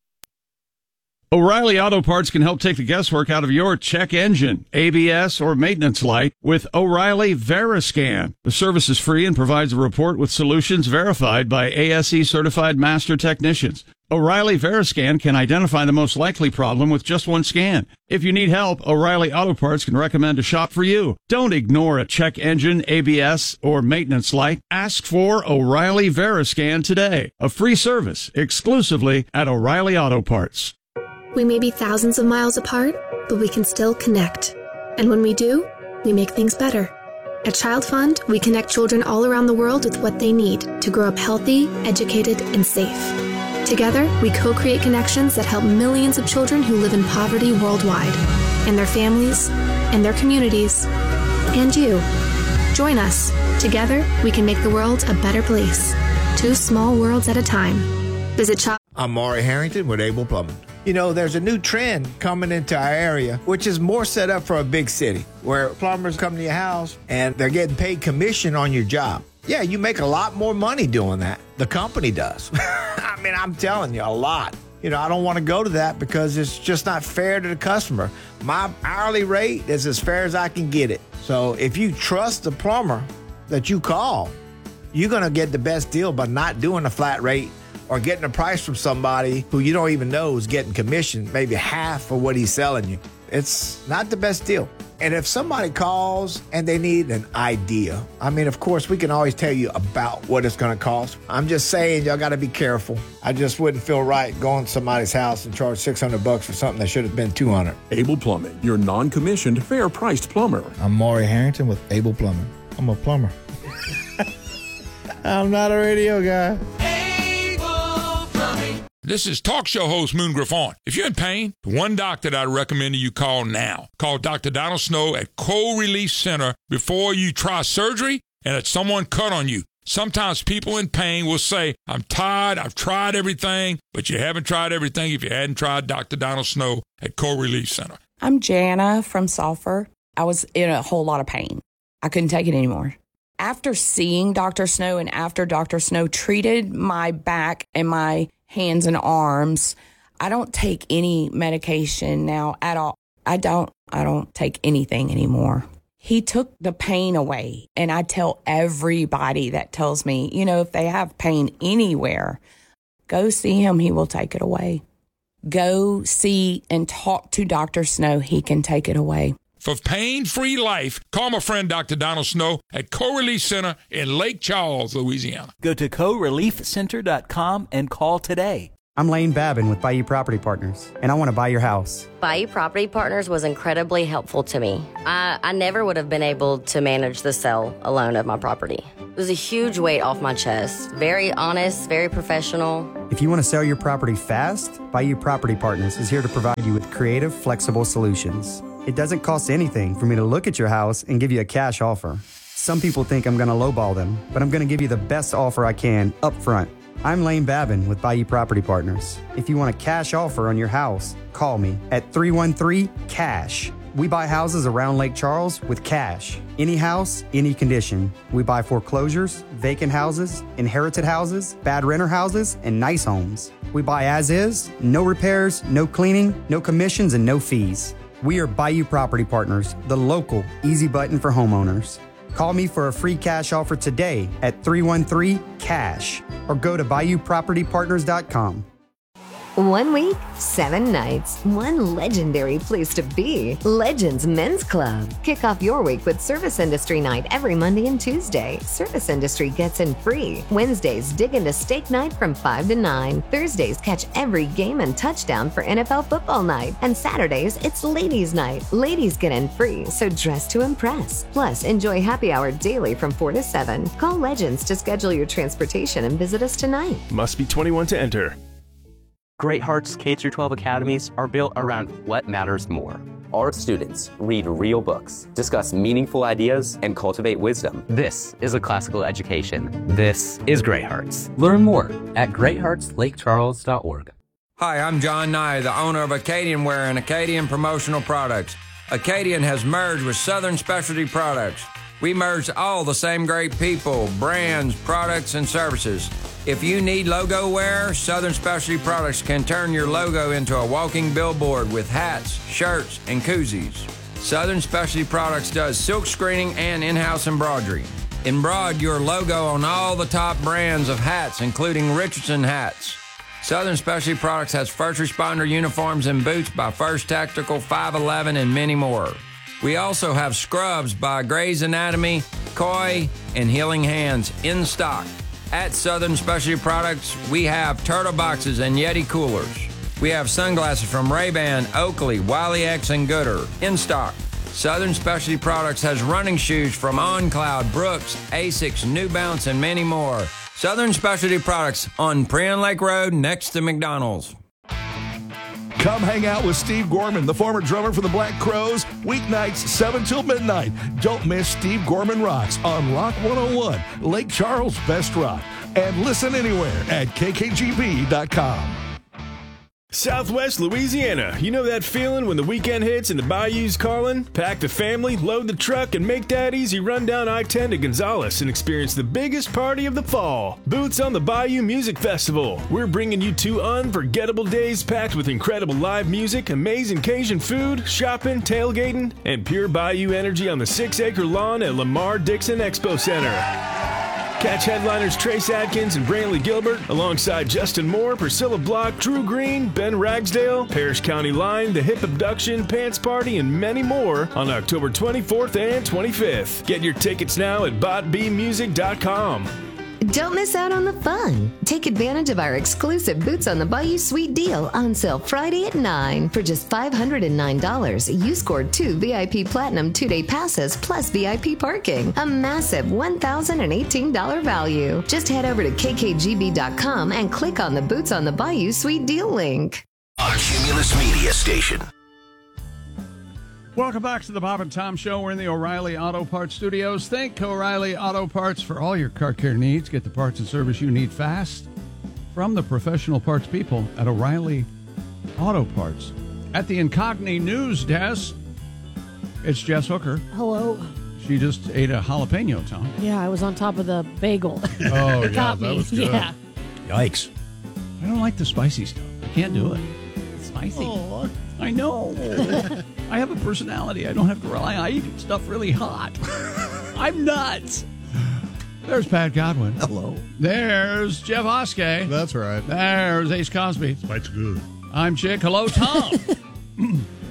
O'Reilly Auto Parts can help take the guesswork out of your check engine, A B S, or maintenance light with O'Reilly Veriscan. The service is free and provides a report with solutions verified by A S E certified master technicians. O'Reilly Veriscan can identify the most likely problem with just one scan. If you need help, O'Reilly Auto Parts can recommend a shop for you. Don't ignore a check engine, A B S, or maintenance light. Ask for O'Reilly Veriscan today. A free service exclusively at O'Reilly Auto Parts. We may be thousands of miles apart, but we can still connect. And when we do, we make things better. At Child Fund, we connect children all around the world with what they need to grow up healthy, educated, and safe. Together, we co-create connections that help millions of children who live in poverty worldwide, and their families, and their communities, and you. Join us. Together, we can make the world a better place. Two small worlds at a time. Visit Child. I'm Maury Harrington with Able Plumbing. You know, there's a new trend coming into our area, which is more set up for a big city, where plumbers come to your house and they're getting paid commission on your job. Yeah, you make a lot more money doing that. The company does. I mean, I'm telling you, a lot. You know, I don't want to go to that because it's just not fair to the customer. My hourly rate is as fair as I can get it. So if you trust the plumber that you call, you're going to get the best deal by not doing a flat rate or getting a price from somebody who you don't even know is getting commission, maybe half of what he's selling you. It's not the best deal. And if somebody calls and they need an idea, I mean, of course, we can always tell you about what it's going to cost. I'm just saying, y'all got to be careful. I just wouldn't feel right going to somebody's house and charge six hundred bucks for something that should have been two hundred. Able Plumbing, your non-commissioned, fair-priced plumber. I'm Maury Harrington with Able Plumbing. I'm a plumber. I'm not a radio guy. This is talk show host Moon Griffon. If you're in pain, the one doctor that I recommend you call now. Call Doctor Donald Snow at Cold Release Center before you try surgery and that someone cut on you. Sometimes people in pain will say, I'm tired, I've tried everything, but you haven't tried everything if you hadn't tried Doctor Donald Snow at Cold Release Center. I'm Jana from Sulphur. I was in a whole lot of pain. I couldn't take it anymore. After seeing Doctor Snow and after Doctor Snow treated my back and my hands and arms, I don't take any medication now at all. I don't, I don't take anything anymore. He took the pain away. And I tell everybody that tells me, you know, if they have pain anywhere, go see him. He will take it away. Go see and talk to Doctor Snow. He can take it away. For pain-free life, call my friend Doctor Donald Snow at Co-Relief Center in Lake Charles, Louisiana. Go to co relief center dot com and call today. I'm Lane Babin with Bayou Property Partners, and I want to buy your house. Bayou Property Partners was incredibly helpful to me. I, I never would have been able to manage the sale alone of my property. It was a huge weight off my chest. Very honest, very professional. If you want to sell your property fast, Bayou Property Partners is here to provide you with creative, flexible solutions. It doesn't cost anything for me to look at your house and give you a cash offer. Some people think I'm going to lowball them, but I'm going to give you the best offer I can up front. I'm Lane Babin with Bayou Property Partners. If you want a cash offer on your house, call me at three one three, C A S H. We buy houses around Lake Charles with cash. Any house, any condition. We buy foreclosures, vacant houses, inherited houses, bad renter houses, and nice homes. We buy as is, no repairs, no cleaning, no commissions, and no fees. We are Bayou Property Partners, the local easy button for homeowners. Call me for a free cash offer today at three one three, C A S H or go to bayou property partners dot com. One week, seven nights, one legendary place to be. Legends Men's Club. Kick off your week with Service Industry Night every Monday and Tuesday. Service Industry gets in free. Wednesdays, dig into Steak Night from five to nine. Thursdays, catch every game and touchdown for N F L Football Night. And Saturdays, it's Ladies Night. Ladies get in free, so dress to impress. Plus, enjoy happy hour daily from four to seven. Call Legends to schedule your transportation and visit us tonight. Must be twenty-one to enter. Great Hearts K through twelve academies are built around what matters more. Our students read real books, discuss meaningful ideas, and cultivate wisdom. This is a classical education. This is Great Hearts. Learn more at great hearts lake charles dot org. Hi, I'm John Nye, the owner of Acadian Wear and Acadian Promotional Products. Acadian has merged with Southern Specialty Products. We merged all the same great people, brands, products, and services. If you need logo wear, Southern Specialty Products can turn your logo into a walking billboard with hats, shirts, and koozies. Southern Specialty Products does silk screening and in-house embroidery. Embroider your logo on all the top brands of hats, including Richardson hats. Southern Specialty Products has first responder uniforms and boots by First Tactical, five eleven, and many more. We also have scrubs by Grey's Anatomy, Koi, and Healing Hands in stock. At Southern Specialty Products, we have Turtle Boxes and Yeti Coolers. We have sunglasses from Ray-Ban, Oakley, Wiley X, and Gooder in stock. Southern Specialty Products has running shoes from OnCloud, Brooks, Asics, New Balance, and many more. Southern Specialty Products on Prion Lake Road next to McDonald's. Come hang out with Steve Gorman, the former drummer for the Black Crowes, weeknights seven till midnight. Don't miss Steve Gorman Rocks on Rock one oh one, Lake Charles' best rock. And listen anywhere at k k g b dot com. Southwest Louisiana. You know that feeling when the weekend hits and the bayou's calling? Pack the family, load the truck, and make that easy run down I ten to Gonzales and experience the biggest party of the fall. Boots on the Bayou Music Festival. We're bringing you two unforgettable days packed with incredible live music, amazing Cajun food, shopping, tailgating, and pure bayou energy on the six-acre lawn at Lamar Dixon Expo Center. Catch headliners Trace Adkins and Brantley Gilbert alongside Justin Moore, Priscilla Block, Drew Green, Ben Ragsdale, Parrish County Line, The Hip Abduction, Pants Party, and many more on October twenty-fourth and twenty-fifth. Get your tickets now at bot b music dot com. Don't miss out on the fun. Take advantage of our exclusive Boots on the Bayou Suite deal on sale Friday at nine. For just five hundred nine dollars, you scored two V I P Platinum two-day passes plus V I P parking. A massive one thousand eighteen dollars value. Just head over to k k g b dot com and click on the Boots on the Bayou Suite deal link. A Cumulus Media Station. Welcome back to the Bob and Tom Show. We're in the O'Reilly Auto Parts Studios. Thank O'Reilly Auto Parts for all your car care needs. Get the parts and service you need fast from the professional parts people at O'Reilly Auto Parts. At the Incogni News Desk, it's Jess Hooker. Hello. She just ate a jalapeno, Tom. Yeah, I was on top of the bagel. Oh, It yeah, got that me. was good. Yeah. Yikes. I don't like the spicy stuff. I can't do it. It's spicy. Oh. I know. I have a personality. I don't have to rely on eating stuff really hot. I'm nuts. There's Pat Godwin. Hello. There's Jeff Oskey. That's right. There's Ace Cosby. That's good. I'm Chick. Hello, Tom.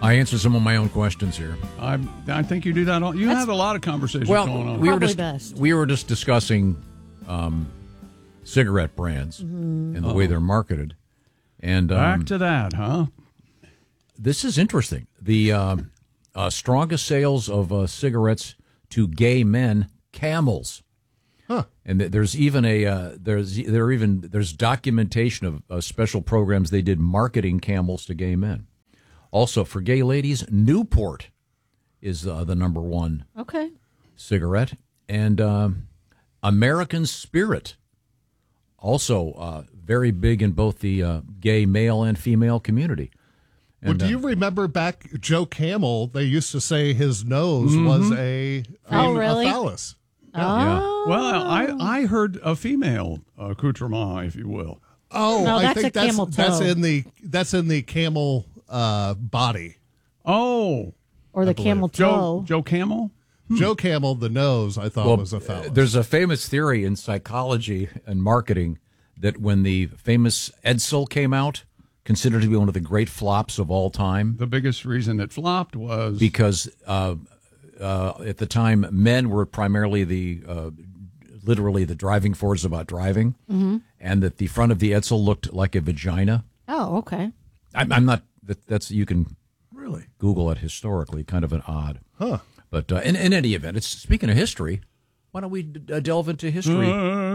I answer some of my own questions here. I I think you do that. All, you That's- have a lot of conversations Well, going on. we were Probably just best. we were just discussing um, cigarette brands Mhm. and the way they're marketed. And Back um, to that, huh? this is interesting. The um, uh, strongest sales of uh, cigarettes to gay men, Camels. Huh. And th- there's even a uh, there's there are even there's documentation of uh, special programs they did marketing Camels to gay men. Also for gay ladies, Newport is uh, the number one Okay. cigarette, and um, American Spirit, also uh, very big in both the uh, gay male and female community. Well, And, do uh, you remember back Joe Camel? They used to say his nose Mhm. was a, Oh, a really? phallus. Oh. Well, I I heard a female accoutrement, if you will. Oh, No, I that's think a that's camel that's toe. in the that's in the camel uh, body. Oh, Or the I believe. camel Joe toe. Joe Camel. Joe Camel, the nose, I thought well, was a phallus. there's a famous theory in psychology and marketing that when the famous Edsel came out, considered to be one of the great flops of all time, The biggest reason it flopped was because uh, uh, at the time men were primarily the uh, literally the driving force about driving, Mm-hmm. and that the front of the Edsel looked like a vagina. Oh, okay. I'm, I'm not. That, that's you can really Google it historically, kind of an odd. Huh. But uh, in, in any event, it's speaking of history. Why don't we d- uh, delve into history?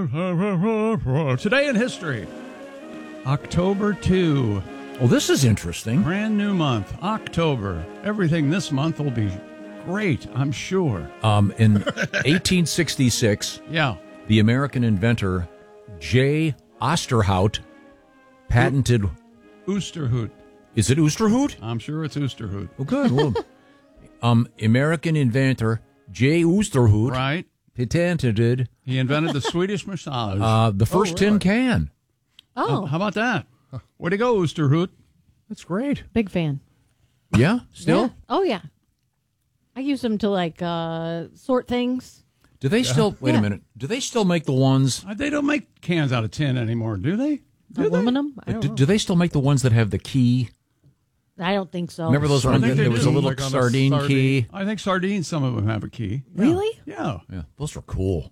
Today in history, October second. Well, this is interesting. Brand new month, October. Everything this month will be great, I'm sure. Um, in eighteen sixty-six, Yeah. the American inventor J. Osterhout patented. Oosterhout. Is it Oosterhout? I'm sure it's Oosterhout. Oh, good. Well, um, American inventor J. Oosterhout Right. patented He invented the Swedish massage. uh, the first Oh, tin really? can. Oh, How about that? Way to go, Oosterhout. That's great. big fan. Yeah, still. Yeah. Oh, yeah. I use them to like uh, sort things. Do they still? Wait Yeah. a minute. Do they still make the ones? Uh, They don't make cans out of tin anymore, do they? Do Aluminum? I don't Do, know. do they still make the ones that have the key? I don't think so. Remember those I ones? think that they There was do. a little Like on a sardine, sardine. key. I think sardines, some of them have a key. Really? Yeah. Yeah, those are cool.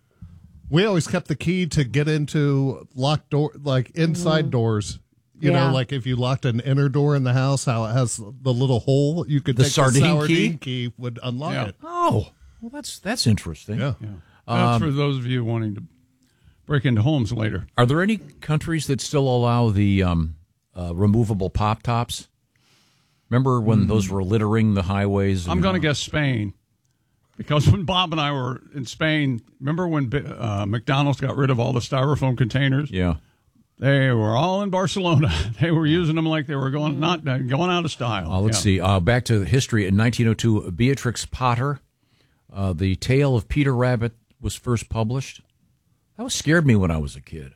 We always kept the key to get into locked door, like inside doors. You Yeah. know, like if you locked an inner door in the house, how it has the little hole, you could The take sardine the sardine key? key would unlock Yeah. it. Oh, well, that's that's interesting. Yeah. Yeah. That's Um, for those of you wanting to break into homes later. Are there any countries that still allow the um, uh, removable pop tops? Remember when those were littering the highways? I'm and, going to uh, guess Spain. Because when Bob and I were in Spain, remember when uh, McDonald's got rid of all the styrofoam containers? Yeah. They were all in Barcelona. They were using them like they were going not uh, going out of style. Uh, let's Yeah. see. Uh, back to history. In nineteen oh two, Beatrix Potter, uh, The Tale of Peter Rabbit was first published. That was scared me when I was a kid.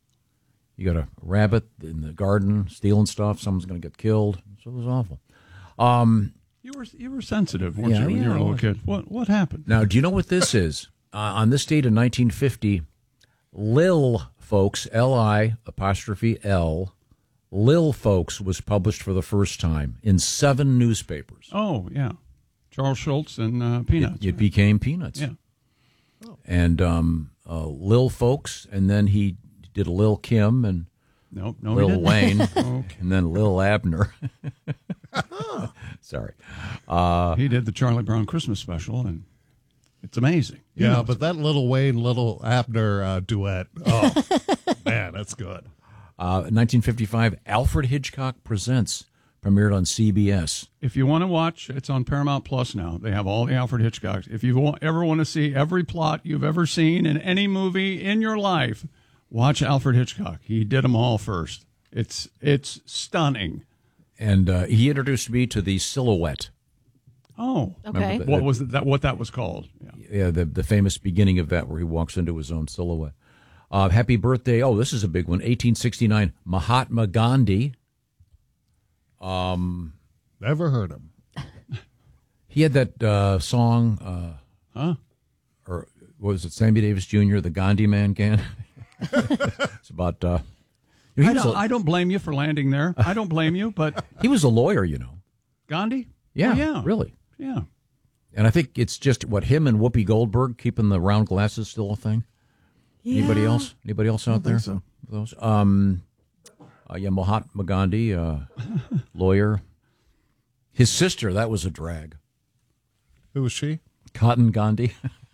You got a rabbit in the garden stealing stuff. Someone's going to get killed. So it was awful. Um, You were you were sensitive, weren't Yeah, you, when you yeah, were a I little was. kid? What what happened? now, do you know what this is? Uh, on this date in nineteen fifty, Lil Folks, L I apostrophe L, Lil Folks was published for the first time in seven newspapers. Oh yeah, Charles Schultz and uh, Peanuts. It, it became Peanuts. Yeah. And um, uh, Lil Folks, and then he did a Lil Kim and Nope, no, he Lil didn't. Wayne, Okay. and then Lil Abner. Sorry. Uh, He did the Charlie Brown Christmas special, and it's amazing. You Yeah, know, but that Little Wayne, Little Abner uh, duet, oh, man, that's good. uh, nineteen fifty-five, Alfred Hitchcock Presents premiered on C B S. if you want to watch, it's on Paramount Plus now. They have all the Alfred Hitchcocks. If you wa- ever want to see every plot you've ever seen in any movie in your life, watch Alfred Hitchcock. He did them all first. It's it's stunning. And uh, he introduced me to the Silhouette. Oh, Okay. the- what was that? What that was called? Yeah. Yeah, the, the famous beginning of that where he walks into his own silhouette. Uh, happy birthday. Oh, this is a big one. eighteen sixty-nine, Mahatma Gandhi. Um, Never heard him. He had that uh, song, uh, Huh? or what was it, Sammy Davis Junior, the Gandhi Man Can? It's about... Uh, he, I was don't, a, I don't blame you for landing there. I don't blame you, but he was a lawyer, you know. Gandhi? Yeah, Oh, yeah. really. Yeah. And I think it's just what him and Whoopi Goldberg keeping the round glasses still a thing. Yeah. Anybody else? Anybody else out there? so. Those? Um, uh, yeah, Mahatma Gandhi, uh, lawyer. His sister, that was a drag. Who was she? Cotton Gandhi.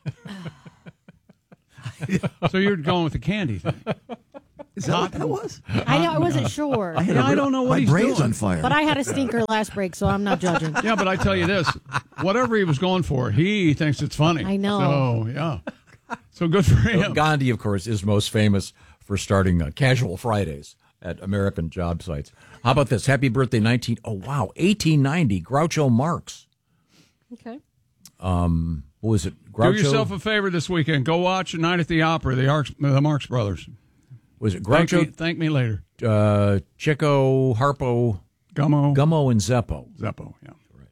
So you're going with the candy thing. Is that what that was? I know, I wasn't sure. I, had Yeah, a I real- don't know what my he's brain's doing. on fire. But I had a stinker last break, so I'm not judging. Yeah, but I tell you this, whatever he was going for, he thinks it's funny. I know. So, yeah. So good for him. Gandhi, of course, is most famous for starting uh, Casual Fridays at American job sites. How about this? Happy birthday, nineteen oh wow, eighteen ninety, Groucho Marx. Okay. Um, what was it? Groucho? Do yourself a favor this weekend. Go watch Night at the Opera, the, Arcs, the Marx Brothers. Was it Thank Groucho? me, thank me later. Uh, Chico, Harpo, Gummo. Gummo, and Zeppo. Zeppo, yeah.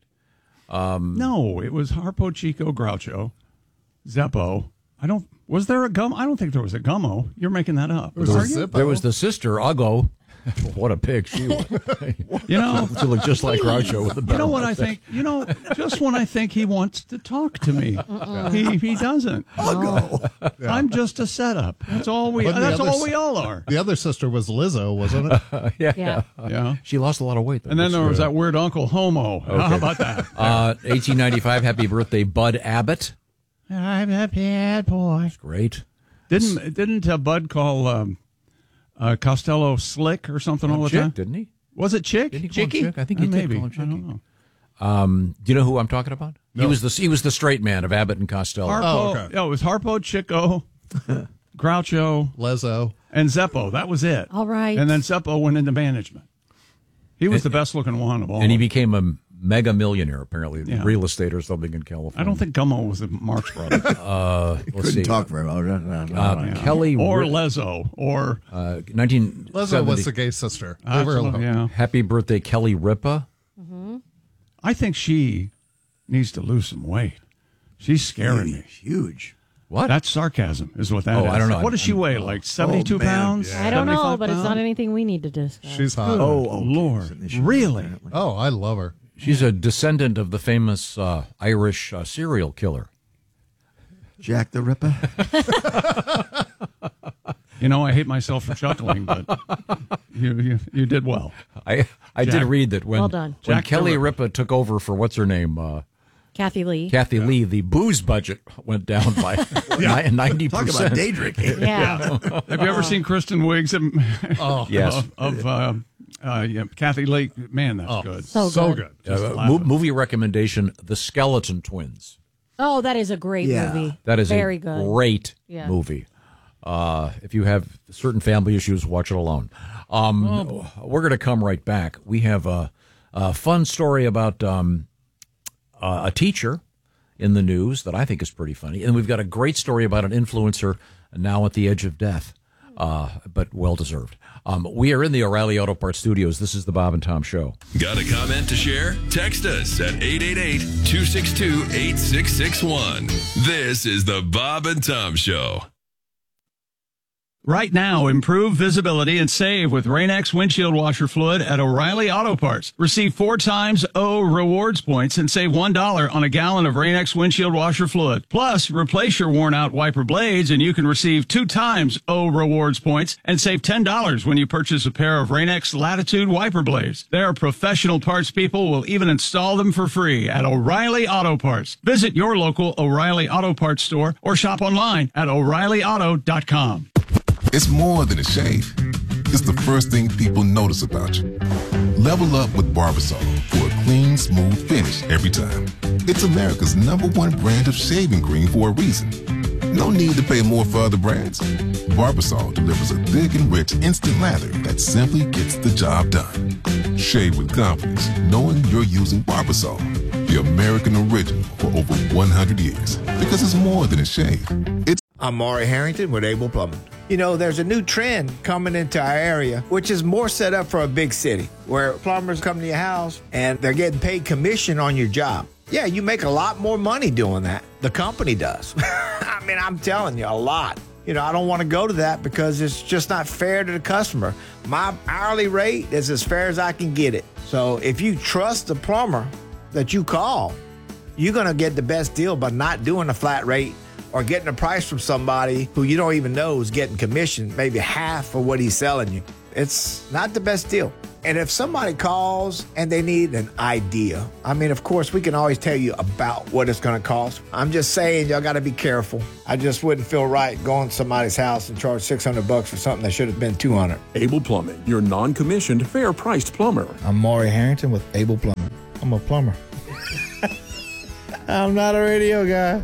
Um, No, it was Harpo, Chico, Groucho, Zeppo. I don't. Was there a gum? I don't think there was a Gummo. You're making that up. was Are a you? Zippo. There was the sister, Uggo. What a pig she was. You know, She looked just like Groucho with the You know what I mustache. think? You know, just when I think he wants to talk to me, he he doesn't. Uggo. I'm just a setup. That's all we. But the That's other all s- we all are. The other sister was Lizzo, wasn't it? yeah. Yeah. Yeah. She lost a lot of weight. Though. And then That's there was good. that weird Uncle Homo. How about that? Uh, eighteen ninety-five, happy birthday, Bud Abbott. I'm a bad boy. Great. Didn't didn't uh, Bud call um, uh, Costello slick or something all the Chick, time? didn't he? Was it Chick? Didn't he call him Chicky? Chick? I think he Uh, did maybe. call him Chicky. I don't know. Um, do you know who I'm talking about? No. He was the he was the straight man of Abbott and Costello. Harpo. Oh, okay. Yeah, it was Harpo, Chico, Groucho, Lizzo. and Zeppo. That was it. All right. And then Zeppo went into management. He was the best looking one of all. and he became a mega millionaire, apparently, Yeah. real estate or something in California. I don't think Gummo was a Marx Brothers. Uh, let's Couldn't see. talk very well. No, no, no, Uh, no. Kelly or Ri- Lezzo, or uh, nineteen Lizzo seventy. was the gay sister. Leave her Absolutely, alone. yeah. Happy birthday, Kelly Ripa. I think she needs to lose some weight. She's scaring me. Huge. What? That's sarcasm, is what that Oh, is. I don't know. What does she weigh? Like seventy-two man, pounds? yeah. I don't know, seventy-five but it's not pounds? anything we need to discuss. She's hot. Oh, Oh, Lord. okay, so they should- Really? Oh, I love her. She's a descendant of the famous uh, Irish uh, serial killer. Jack the Ripper. You know, I hate myself for chuckling, but you, you you did well. I I Jack. did read that when, Well done. when Jack the Kelly Ripper. Ripa took over for what's her name, uh, Kathy Lee. Kathy Lee, the booze budget went down by ninety Talk percent. about day drinking. Yeah. Have you ever seen Kristen Wiig's of, Oh, Yes. of, of uh, uh, yeah, Kathy Lee? Man, that's good. So so good. good. Just Uh, laugh mo- at it. movie recommendation: The Skeleton Twins. Oh, that is a great Yeah. movie. That is very a good. great Yeah. movie. Uh, if you have certain family issues, watch it alone. Um, Oh, we're going to come right back. We have a, a fun story about um, uh, a teacher in the news that I think is pretty funny. And we've got a great story about an influencer now at the edge of death, uh, but well-deserved. Um, we are in the O'Reilly Auto Parts studios. This is the Bob and Tom Show. Got a comment to share? Text us at eight eight eight, two six two, eight six six one. This is the Bob and Tom Show. Right now, improve visibility and save with Rain-X windshield washer fluid at O'Reilly Auto Parts. Receive four times O rewards points and save one dollar on a gallon of Rain-X windshield washer fluid. Plus, replace your worn-out wiper blades and you can receive two times O rewards points and save ten dollars when you purchase a pair of Rain-X Latitude wiper blades. Their professional parts people will even install them for free at O'Reilly Auto Parts. Visit your local O'Reilly Auto Parts store or shop online at O'Reilly Auto dot com. It's more than a shave. It's the first thing people notice about you. Level up with Barbasol for a clean, smooth finish every time. It's America's number one brand of shaving cream for a reason. No need to pay more for other brands. Barbasol delivers a thick and rich instant lather that simply gets the job done. Shave with confidence, knowing you're using Barbasol, the American original for over one hundred years. Because it's more than a shave. It's I'm Maury Harrington with Able Plumbing. You know, there's a new trend coming into our area, which is more set up for a big city, where plumbers come to your house and they're getting paid commission on your job. Yeah, you make a lot more money doing that. The company does. I mean, I'm telling you, a lot. You know, I don't want to go to that because it's just not fair to the customer. My hourly rate is as fair as I can get it. So if you trust the plumber that you call, you're going to get the best deal by not doing a flat rate or getting a price from somebody who you don't even know is getting commission, maybe half of what he's selling you. It's not the best deal. And if somebody calls and they need an idea, I mean, of course, we can always tell you about what it's going to cost. I'm just saying, y'all got to be careful. I just wouldn't feel right going to somebody's house and charge six hundred bucks for something that should have been two hundred. Able Plumbing, your non-commissioned, fair-priced plumber. I'm Maury Harrington with Able Plumbing. I'm a plumber. I'm not a radio guy.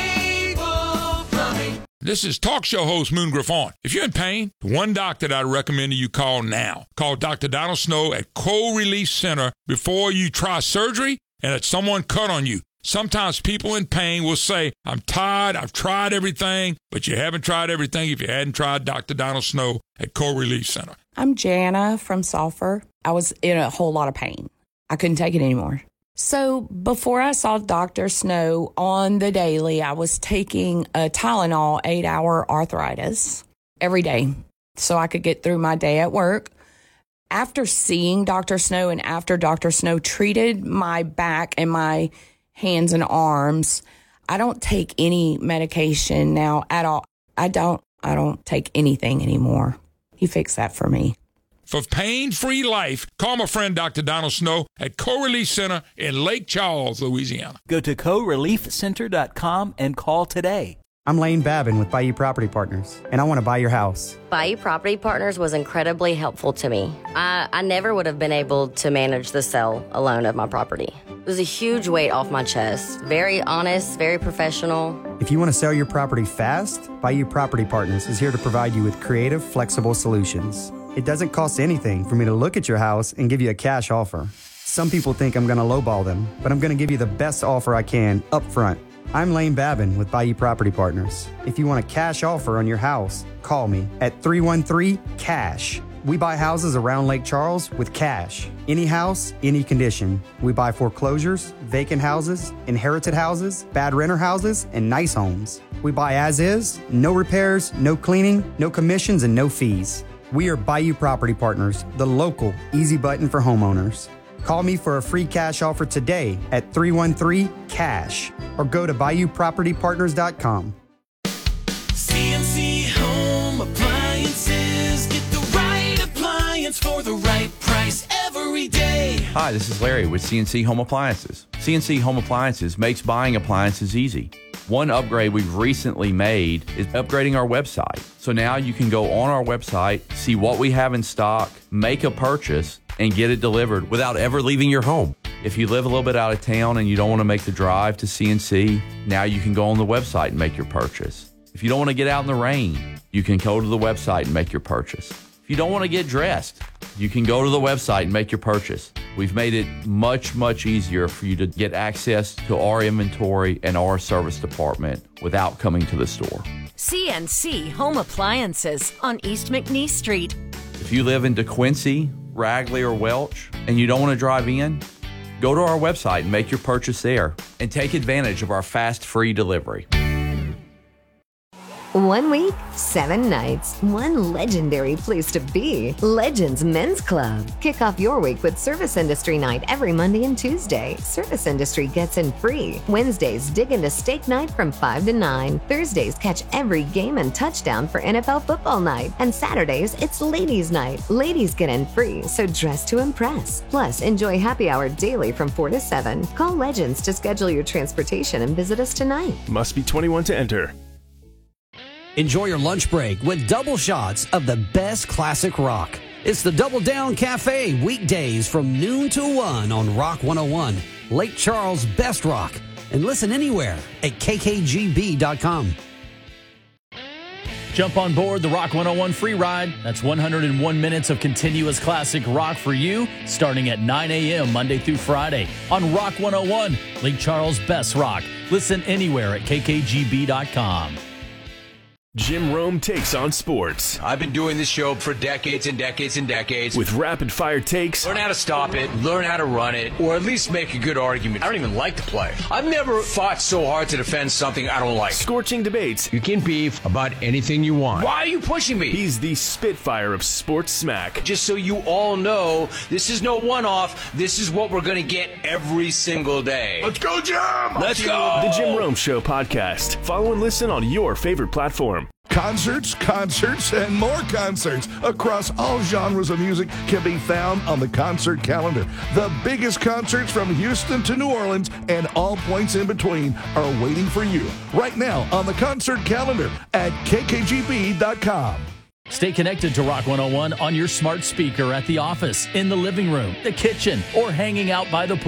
This is talk show host Moon Griffon. If you're in pain, the one doctor that I recommend you call now. Call Doctor Donald Snow at Cold Release Center before you try surgery and that someone cut on you. Sometimes people in pain will say, I'm tired, I've tried everything, but you haven't tried everything if you hadn't tried Doctor Donald Snow at Cold Release Center. I'm Jana from Sulphur. I was in a whole lot of pain. I couldn't take it anymore. So before I saw Doctor Snow on the daily, I was taking a Tylenol eight-hour arthritis every day so I could get through my day at work. After seeing Doctor Snow and after Doctor Snow treated my back and my hands and arms, I don't take any medication now at all. I don't, I don't take anything anymore. He fixed that for me. For pain-free life, call my friend Doctor Donald Snow at Co-Relief Center in Lake Charles, Louisiana. Go to co relief center dot com and call today. I'm Lane Babin with Bayou Property Partners, and I want to buy your house. Bayou Property Partners was incredibly helpful to me. I, I never would have been able to manage the sale alone of my property. It was a huge weight off my chest. Very honest, very professional. If you want to sell your property fast, Bayou Property Partners is here to provide you with creative, flexible solutions. It doesn't cost anything for me to look at your house and give you a cash offer. Some people think I'm going to lowball them, but I'm going to give you the best offer I can up front. I'm Lane Babin with Bayou Property Partners. If you want a cash offer on your house, call me at three one three, cash. We buy houses around Lake Charles with cash. Any house, any condition. We buy foreclosures, vacant houses, inherited houses, bad renter houses, and nice homes. We buy as is, no repairs, no cleaning, no commissions, and no fees. We are Bayou Property Partners, the local easy button for homeowners. Call me for a free cash offer today at three one three, cash or go to bayou property partners dot com. C N C Home Appliances. Get the right appliance for the right price every day. Hi, this is Larry with C N C Home Appliances. C N C Home Appliances makes buying appliances easy. One upgrade we've recently made is upgrading our website. So now you can go on our website, see what we have in stock, make a purchase, and get it delivered without ever leaving your home. If you live a little bit out of town and you don't want to make the drive to C N C, now you can go on the website and make your purchase. If you don't want to get out in the rain, you can go to the website and make your purchase. If you don't want to get dressed, you can go to the website and make your purchase. We've made it much, much easier for you to get access to our inventory and our service department without coming to the store. C N C Home Appliances on East McNeese Street. If you live in DeQuincy, Ragley, or Welch, and you don't want to drive in, go to our website and make your purchase there and take advantage of our fast, free delivery. One week, seven nights, one legendary place to be. Legends Men's Club. Kick off your week with Service Industry Night every Monday and Tuesday. Service Industry gets in free. Wednesdays, dig into Steak Night from five to nine. Thursdays, catch every game and touchdown for N F L Football Night. And Saturdays, it's Ladies Night. Ladies get in free, so dress to impress. Plus, enjoy happy hour daily from four to seven. Call Legends to schedule your transportation and visit us tonight. Must be twenty-one to enter. Enjoy your lunch break with double shots of the best classic rock. It's the Double Down Cafe, weekdays from noon to one on Rock one oh one, Lake Charles' best rock. And listen anywhere at K K G B dot com. Jump on board the Rock one oh one free ride. That's one hundred one minutes of continuous classic rock for you, starting at nine a.m. Monday through Friday on Rock one oh one, Lake Charles' best rock. Listen anywhere at K K G B dot com. Jim Rome takes on sports. I've been doing this show for decades and decades and decades. With rapid fire takes. Learn how to stop it, learn how to run it, or at least make a good argument. I don't even like to play. I've never fought so hard to defend something I don't like. Scorching debates. You can beef about anything you want. Why are you pushing me? He's the Spitfire of sports smack. Just so you all know, this is no one-off. This is what we're going to get every single day. Let's go, Jim! Let's go! The Jim Rome Show podcast. Follow and listen on your favorite platform. Concerts, concerts, and more concerts across all genres of music can be found on the concert calendar. The biggest concerts from Houston to New Orleans and all points in between are waiting for you right now on the concert calendar at K K G B dot com. Stay connected to Rock one oh one on your smart speaker at the office, in the living room, the kitchen, or hanging out by the pool.